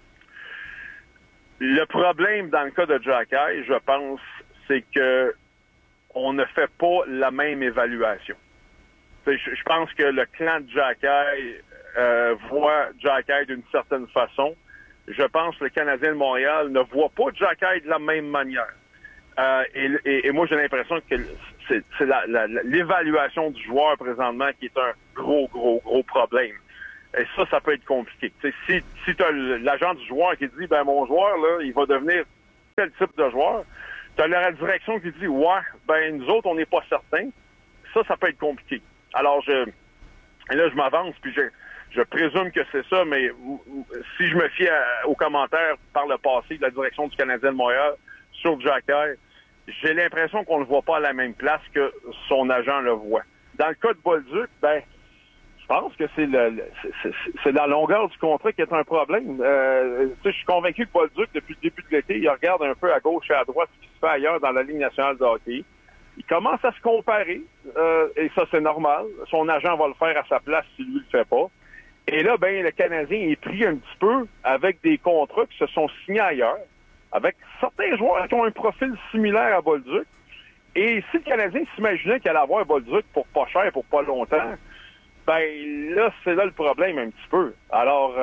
Le problème dans le cas de Xhekaj, je pense, c'est que on ne fait pas la même évaluation. Je pense que le clan de Xhekaj voit Xhekaj d'une certaine façon. Je pense que le Canadien de Montréal ne voit pas Xhekaj de la même manière. Et moi, j'ai l'impression que c'est l'évaluation du joueur présentement qui est un gros problème. Et ça peut être compliqué. T'sais, si tu as l'agent du joueur qui dit, ben mon joueur, là, il va devenir tel type de joueur, tu as la direction qui dit, ouais, ben nous autres, on n'est pas certains. Ça peut être compliqué. Alors, là, je m'avance, puis je présume que c'est ça, mais si je me fie aux commentaires par le passé de la direction du Canadien de Montréal sur Xhekaj, j'ai l'impression qu'on ne le voit pas à la même place que son agent le voit. Dans le cas de Bolduc, ben, je pense que c'est la longueur du contrat qui est un problème. Je suis convaincu que Bolduc, depuis le début de l'été, il regarde un peu à gauche et à droite ce qui se fait ailleurs dans la Ligue nationale de hockey. Il commence à se comparer, et ça, c'est normal. Son agent va le faire à sa place si lui le fait pas. Et là, ben, le Canadien est pris un petit peu avec des contrats qui se sont signés ailleurs, avec certains joueurs qui ont un profil similaire à Bolduc. Et si le Canadien s'imaginait qu'il allait avoir Bolduc pour pas cher, pour pas longtemps, ben là, c'est là le problème un petit peu. Alors,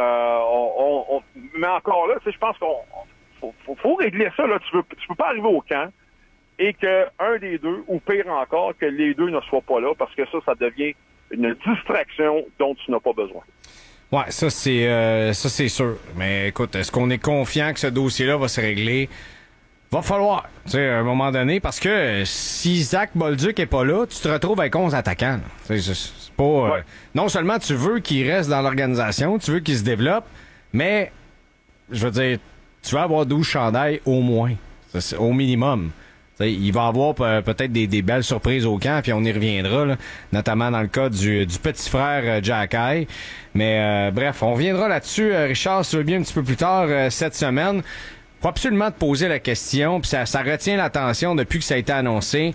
mais encore là, je pense qu'on faut régler ça. Là, tu peux pas arriver au camp et que un des deux, ou pire encore, que les deux ne soient pas là, parce que ça devient une distraction dont tu n'as pas besoin.
Ouais, ça c'est sûr. Mais écoute, est-ce qu'on est confiant que ce dossier-là va se régler? Va falloir, tu sais, à un moment donné, parce que si Zach Bolduc est pas là, tu te retrouves avec 11 attaquants. C'est pas...
Ouais.
Non seulement tu veux qu'il reste dans l'organisation, tu veux qu'il se développe, mais, je veux dire, tu vas avoir 12 chandails au moins, au minimum. T'sais, il va avoir peut-être des belles surprises au camp, puis on y reviendra, là, notamment dans le cas du petit frère Xhekaj. Mais bref, on reviendra là-dessus, Richard, si tu veux bien, un petit peu plus tard cette semaine. Faut absolument te poser la question, puis ça retient l'attention depuis que ça a été annoncé.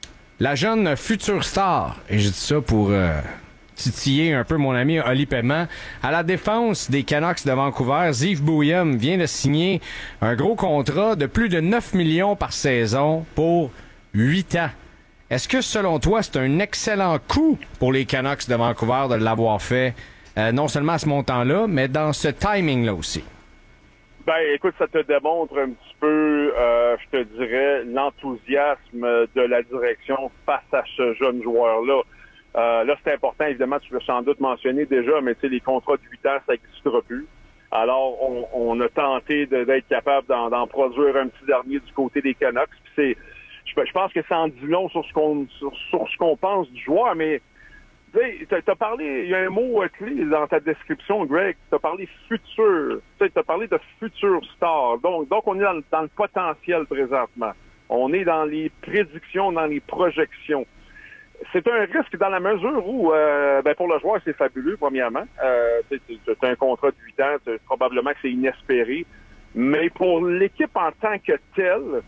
La jeune future star, et je dis ça pour titiller un peu mon ami Oli Paiement, à la défense des Canucks de Vancouver, Yves Bouillum vient de signer un gros contrat de plus de 9 millions par saison pour 8 ans. Est-ce que, selon toi, c'est un excellent coup pour les Canucks de Vancouver de l'avoir fait, non seulement à ce montant-là, mais dans ce timing-là aussi?
Ben, écoute, ça te démontre un petit peu, je te dirais, l'enthousiasme de la direction face à ce jeune joueur-là. Là, c'est important, évidemment, tu l'as sans doute mentionné déjà, mais tu sais, les contrats de 8 ans, ça n'existera plus. Alors, on a tenté d'être capable d'en produire un petit dernier du côté des Canucks. Puis je pense que ça en dit long sur ce qu'on pense du joueur, mais t'as parlé, il y a un mot clé dans ta description, Greg, t'as parlé futur, t'as parlé de futur star. Donc on est dans le potentiel présentement. On est dans les prédictions, dans les projections. C'est un risque dans la mesure où, pour le joueur, c'est fabuleux, premièrement. C'est un contrat de 8 ans, probablement que c'est inespéré. Mais pour l'équipe en tant que telle,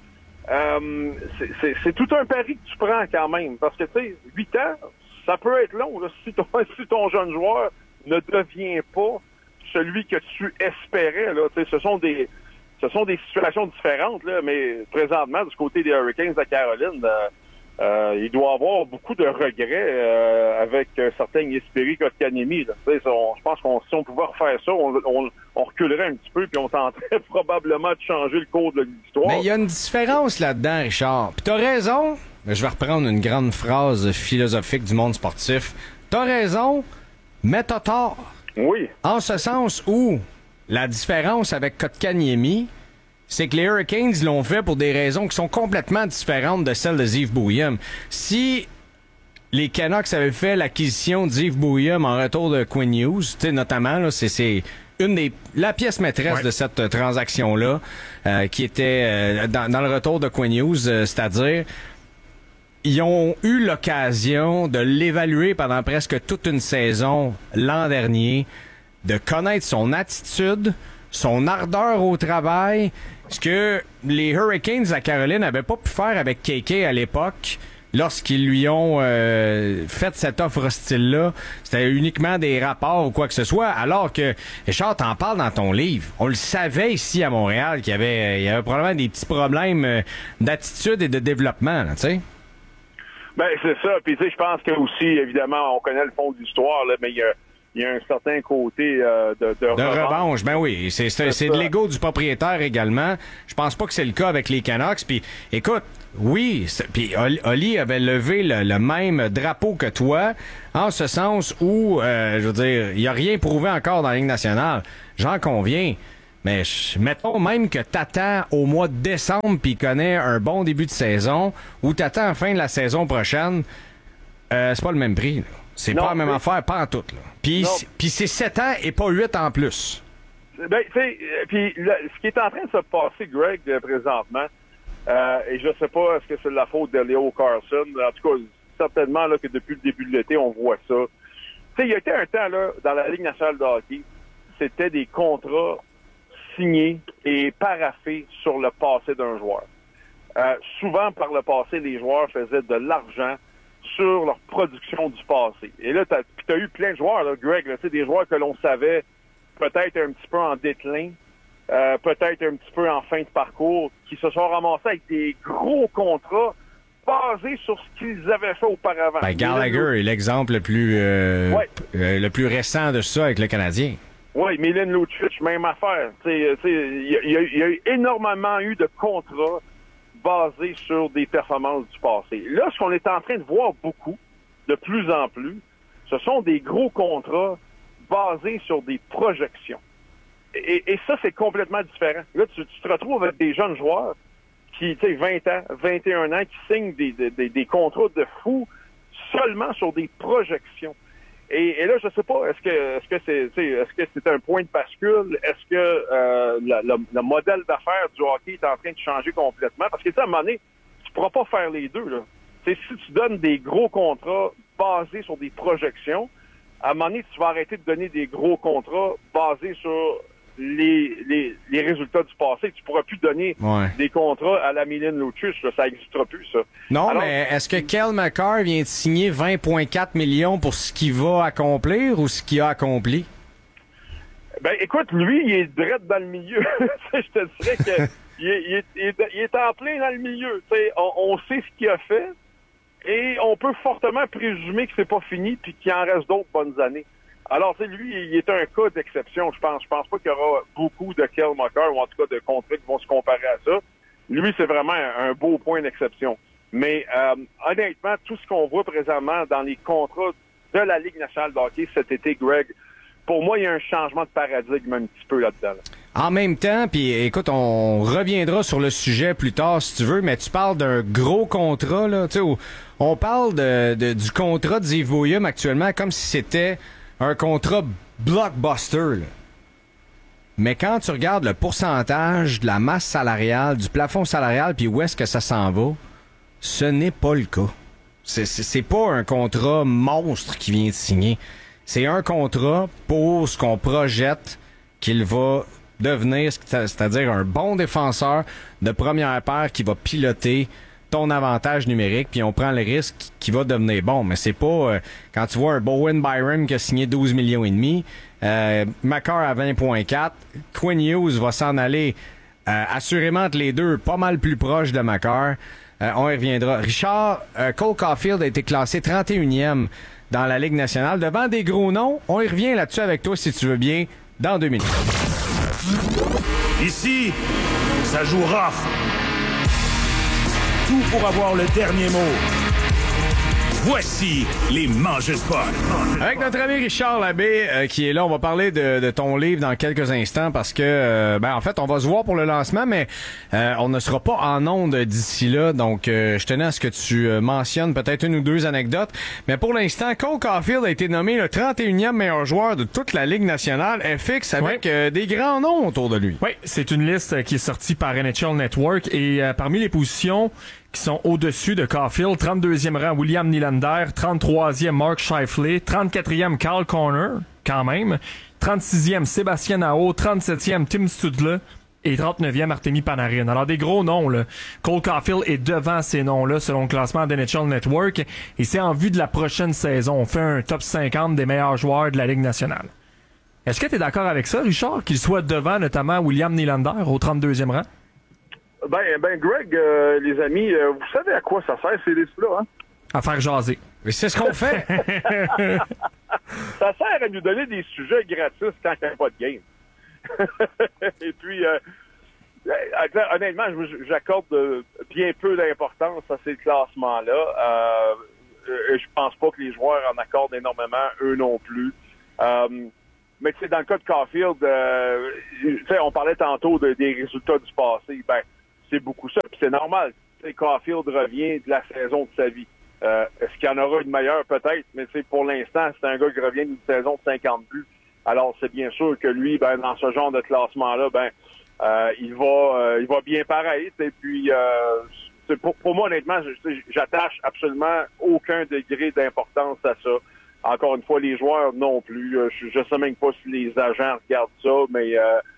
c'est tout un pari que tu prends quand même. Parce que, tu sais, 8 ans, ça peut être long, là, si ton jeune joueur ne devient pas celui que tu espérais. Là, ce sont des situations différentes, là, mais présentement, du côté des Hurricanes de Caroline, il doit avoir beaucoup de regrets avec certains Jesperi Kotkaniemi. Je pense qu'on si on pouvait refaire ça, on reculerait un petit peu puis on tenterait probablement de changer le cours de l'histoire.
Mais il y a une différence là-dedans, Richard. Puis t'as raison. Je vais reprendre une grande phrase philosophique du monde sportif. T'as raison, mais t'as tort.
Oui.
En ce sens où la différence avec Kotkaniemi, c'est que les Hurricanes l'ont fait pour des raisons qui sont complètement différentes de celles de Yves Bouillum. Si les Canucks avaient fait l'acquisition d'Yves Bouillum en retour de Quinn Hughes, notamment, là, c'est la pièce maîtresse de cette transaction-là, qui était dans le retour de Quinn Hughes, c'est-à-dire ils ont eu l'occasion de l'évaluer pendant presque toute une saison l'an dernier, de connaître son attitude, son ardeur au travail, ce que les Hurricanes de la Caroline n'avaient pas pu faire avec KK à l'époque lorsqu'ils lui ont fait cette offre hostile-là. C'était uniquement des rapports ou quoi que ce soit, alors que, Richard, t'en parles dans ton livre. On le savait ici à Montréal qu'il y avait probablement des petits problèmes d'attitude et de développement, tu sais. Ben,
c'est ça. Puis, tu sais, je pense que aussi, évidemment, on connaît le fond de l'histoire, là, mais il il y a un certain côté de
revanche. Ben oui, c'est de l'ego du propriétaire également. Je pense pas que c'est le cas avec les Canucks. Puis écoute, oui, puis Oli avait levé le même drapeau que toi, en ce sens où, je veux dire, il a rien prouvé encore dans la Ligue nationale. J'en conviens. Mais mettons même que t'attends au mois de décembre puis connais un bon début de saison, ou t'attends à la fin de la saison prochaine, c'est pas le même prix, là. C'est pas la même affaire, pas en tout. Puis c'est 7 ans et pas 8 en plus.
Ben, tu sais, puis ce qui est en train de se passer, Greg, présentement, et je sais pas est-ce que c'est de la faute de Leo Carlson, en tout cas, certainement là que depuis le début de l'été, on voit ça. Tu sais, il y a été un temps là dans la Ligue nationale de hockey, c'était des contrats signés et paraffés sur le passé d'un joueur. Souvent, par le passé, les joueurs faisaient de l'argent sur leur production du passé. Et là, t'as eu plein de joueurs, là, Greg, là, des joueurs que l'on savait peut-être un petit peu en déclin, peut-être un petit peu en fin de parcours, qui se sont ramassés avec des gros contrats basés sur ce qu'ils avaient fait auparavant.
Ben, Gallagher est l'exemple le plus récent de ça avec le Canadien.
Oui, Milan Lucic, même affaire. Il y a eu énormément de contrats basés sur des performances du passé. Là, ce qu'on est en train de voir beaucoup, de plus en plus, ce sont des gros contrats basés sur des projections. Et ça, c'est complètement différent. Là, tu te retrouves avec des jeunes joueurs qui, 20 ans, 21 ans, qui signent des contrats de fous seulement sur des projections. Et là, je sais pas, est-ce que c'est un point de bascule? Est-ce que le modèle d'affaires du hockey est en train de changer complètement? Parce que, à un moment donné, tu pourras pas faire les deux, là. Si tu donnes des gros contrats basés sur des projections, à un moment donné, tu vas arrêter de donner des gros contrats basés sur les résultats du passé. Tu pourras plus donner des contrats à la Milan Lucic, ça n'existera plus, ça.
Non, alors, mais est-ce que Cale Makar vient de signer 20,4 millions pour ce qu'il va accomplir ou ce qu'il a accompli?
Ben, écoute, lui, il est direct dans le milieu. Je te dirais que il est en plein dans le milieu. On sait ce qu'il a fait et on peut fortement présumer que c'est pas fini puis qu'il en reste d'autres bonnes années. Alors, lui, il est un cas d'exception, je pense. Je pense pas qu'il y aura beaucoup de Cale Makar, ou en tout cas de contrats qui vont se comparer à ça. Lui, c'est vraiment un beau point d'exception. Mais honnêtement, tout ce qu'on voit présentement dans les contrats de la Ligue nationale de hockey cet été, Greg, pour moi, il y a un changement de paradigme un petit peu là-dedans.
En même temps, puis écoute, on reviendra sur le sujet plus tard si tu veux, mais tu parles d'un gros contrat, là, tu sais, on parle du contrat de Yves Boeheim actuellement comme si c'était un contrat blockbuster, là. Mais quand tu regardes le pourcentage de la masse salariale, du plafond salarial, puis où est-ce que ça s'en va, ce n'est pas le cas. C'est pas un contrat monstre qui vient de signer. C'est un contrat pour ce qu'on projette qu'il va devenir, c'est-à-dire un bon défenseur de première paire qui va piloter ton avantage numérique, puis on prend le risque qu'il va devenir bon. Mais c'est pas... quand tu vois un Bowen Byram qui a signé 12 millions et demi, Makar à 20,4, Quinn Hughes va s'en aller assurément entre les deux, pas mal plus proche de Makar. On y reviendra. Richard, Cole Caulfield a été classé 31e dans la Ligue nationale, devant des gros noms. On y revient là-dessus avec toi, si tu veux bien, dans 2 minutes.
Ici, ça joue rough. Tout pour avoir le dernier mot. Voici les Mangeux de Puck.
Avec notre ami Richard Labbé qui est là, on va parler de ton livre dans quelques instants parce que, en fait, on va se voir pour le lancement, mais on ne sera pas en ondes d'ici là. Donc, je tenais à ce que tu mentionnes peut-être une ou deux anecdotes. Mais pour l'instant, Cole Caulfield a été nommé le 31e meilleur joueur de toute la Ligue nationale FX avec des grands noms autour de lui.
Oui, c'est une liste qui est sortie par NHL Network et parmi les positions qui sont au-dessus de Caulfield, 32e rang William Nylander, 33e Mark Scheifele, 34e Kyle Connor, quand même, 36e Sébastien Aho, 37e Tim Stützle et 39e Artemi Panarin. Alors des gros noms, là. Cole Caulfield est devant ces noms-là selon le classement de NHL Network et c'est en vue de la prochaine saison. On fait un top 50 des meilleurs joueurs de la Ligue nationale. Est-ce que tu es d'accord avec ça, Richard, qu'il soit devant notamment William Nylander au 32e rang?
Ben, Greg, les amis, vous savez à quoi ça sert ces listes-là, hein?
À faire jaser.
Mais c'est ce qu'on fait.
ça sert à nous donner des sujets gratis quand il n'y a pas de game. Et puis, honnêtement, j'accorde bien peu d'importance à ces classements-là. Je pense pas que les joueurs en accordent énormément, eux non plus. Mais tu sais, dans le cas de Caulfield, on parlait tantôt des résultats du passé. Ben, c'est beaucoup ça, puis c'est normal. T'sais, Caulfield revient de la saison de sa vie. Est-ce qu'il y en aura une meilleure? Peut-être, mais pour l'instant, c'est un gars qui revient d'une saison de 50 buts. Alors, c'est bien sûr que lui, dans ce genre de classement-là, il va bien pareil. Et puis, pour moi, honnêtement, j'attache absolument aucun degré d'importance à ça. Encore une fois, les joueurs non plus. Je sais même pas si les agents regardent ça, mais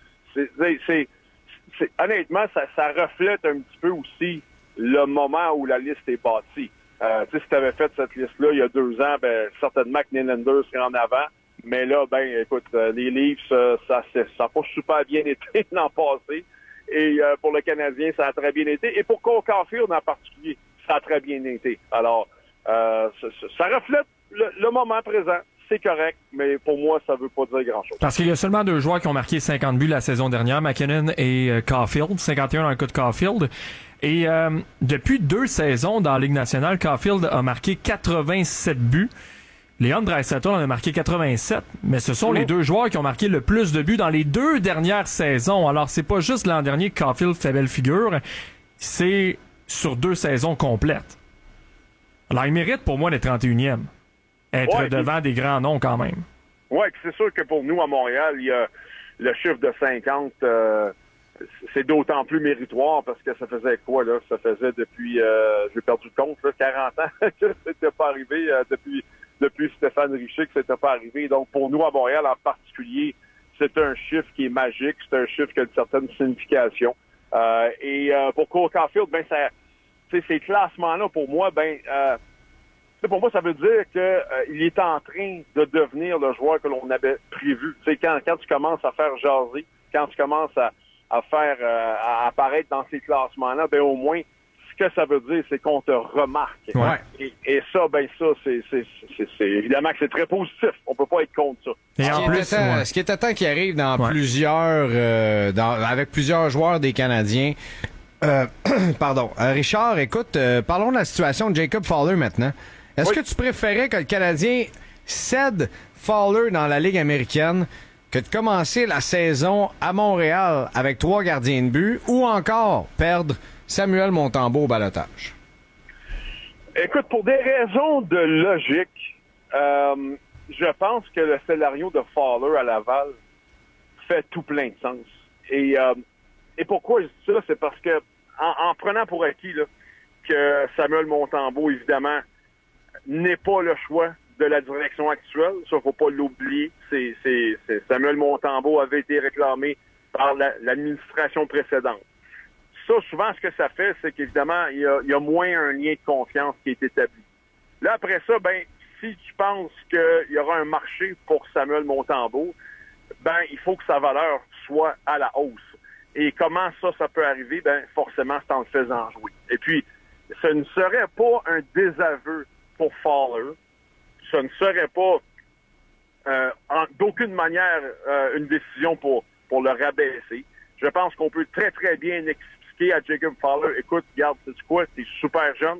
honnêtement, ça reflète un petit peu aussi le moment où la liste est bâtie. Si tu avais fait cette liste-là il y a 2 ans, certainement que Nylander serait en avant. Mais là, écoute, les Leafs, ça n'a pas super bien été l'an passé. Et pour le Canadien, ça a très bien été. Et pour Cole Caulfield en particulier, ça a très bien été. Alors, ça reflète le moment présent. C'est correct, mais pour moi, ça veut pas dire grand-chose.
Parce qu'il y a seulement 2 joueurs qui ont marqué 50 buts la saison dernière, McKinnon et Caulfield, 51 dans le cas de Caulfield. Et depuis 2 saisons dans la Ligue nationale, Caulfield a marqué 87 buts. Leon Draisaitl en a marqué 87, mais ce sont les 2 joueurs qui ont marqué le plus de buts dans les 2 dernières saisons. Alors, c'est pas juste l'an dernier que Caulfield fait belle figure, c'est sur 2 saisons complètes. Alors, il mérite pour moi d'être 31e. Être devant des grands noms quand même.
Oui, c'est sûr que pour nous, à Montréal, il y a le chiffre de 50, c'est d'autant plus méritoire parce que ça faisait quoi, là? Ça faisait depuis, j'ai perdu le compte, là, 40 ans que c'était pas arrivé, depuis Stéphane Richer que c'était pas arrivé. Donc, pour nous, à Montréal en particulier, c'est un chiffre qui est magique, c'est un chiffre qui a une certaine signification. Pour Cole Caulfield, ces classements-là, pour moi, pour moi, ça veut dire qu'il est en train de devenir le joueur que l'on avait prévu. Quand tu commences à faire jaser, quand tu commences à faire à apparaître dans ces classements-là, au moins, ce que ça veut dire, c'est qu'on te remarque.
Ouais.
Et ça, c'est évidemment que c'est très positif. On peut pas être contre ça.
Et en plus, ce qui était temps qui arrive dans avec plusieurs joueurs des Canadiens. Pardon. Richard, écoute, parlons de la situation de Jacob Fowler maintenant. Est-ce que tu préférais que le Canadien cède Fowler dans la Ligue américaine que de commencer la saison à Montréal avec 3 gardiens de but ou encore perdre Samuel Montembeault au ballottage?
Écoute, pour des raisons de logique, je pense que le scénario de Fowler à Laval fait tout plein de sens. Et pourquoi je dis ça? C'est parce que en prenant pour acquis là, que Samuel Montembeault, évidemment, n'est pas le choix de la direction actuelle. Ça, faut pas l'oublier. C'est Samuel Montembeault avait été réclamé par l'administration précédente. Ça, souvent, ce que ça fait, c'est qu'évidemment, il y a moins un lien de confiance qui est établi. Là, après ça, si tu penses qu'il y aura un marché pour Samuel Montembeault, il faut que sa valeur soit à la hausse. Et comment ça peut arriver? Forcément, c'est en le faisant jouer. Et puis, ce ne serait pas un désaveu pour Fowler. Ce ne serait pas d'aucune manière une décision pour le rabaisser. Je pense qu'on peut très, très bien expliquer à Jacob Fowler, écoute, regarde, sais-tu quoi? T'es super jeune.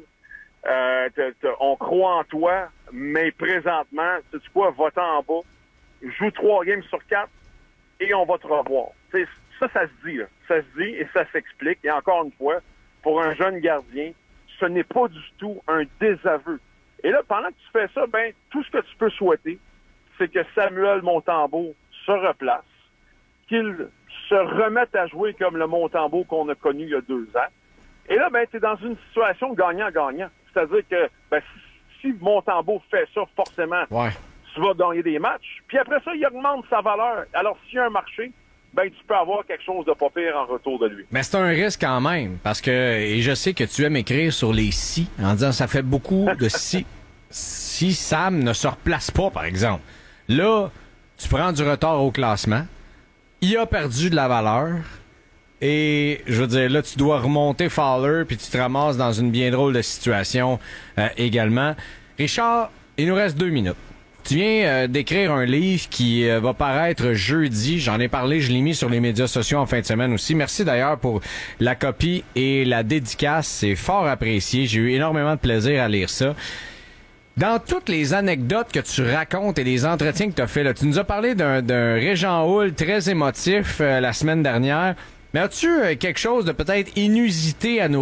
On croit en toi, mais présentement, sais-tu quoi? Va-t'en en bas. Joue 3 games sur 4 et on va te revoir. T'sais, ça se dit, là. Ça se dit et ça s'explique. Et encore une fois, pour un jeune gardien, ce n'est pas du tout un désaveu. Et là, pendant que tu fais ça, tout ce que tu peux souhaiter, c'est que Samuel Montembeault se replace, qu'il se remette à jouer comme le Montembeault qu'on a connu il y a 2 ans. Et là, tu es dans une situation gagnant-gagnant. C'est-à-dire que si Montembeault fait ça, forcément, tu vas gagner des matchs. Puis après ça, il augmente sa valeur. Alors, s'il y a un marché, tu peux avoir quelque chose de pas pire en retour de lui.
Mais c'est un risque quand même, parce que, et je sais que tu aimes écrire sur les si, en disant ça fait beaucoup de si Sam ne se replace pas, par exemple. Là, tu prends du retard au classement, il a perdu de la valeur, et je veux dire, là, tu dois remonter Fowler, puis tu te ramasses dans une bien drôle de situation également. Richard, il nous reste 2 minutes. Tu viens d'écrire un livre qui va paraître jeudi. J'en ai parlé, je l'ai mis sur les médias sociaux en fin de semaine aussi. Merci d'ailleurs pour la copie et la dédicace. C'est fort apprécié. J'ai eu énormément de plaisir à lire ça. Dans toutes les anecdotes que tu racontes et les entretiens que tu as fait, là, tu nous as parlé d'un Régent Houle très émotif la semaine dernière. Mais as-tu quelque chose de peut-être inusité à nous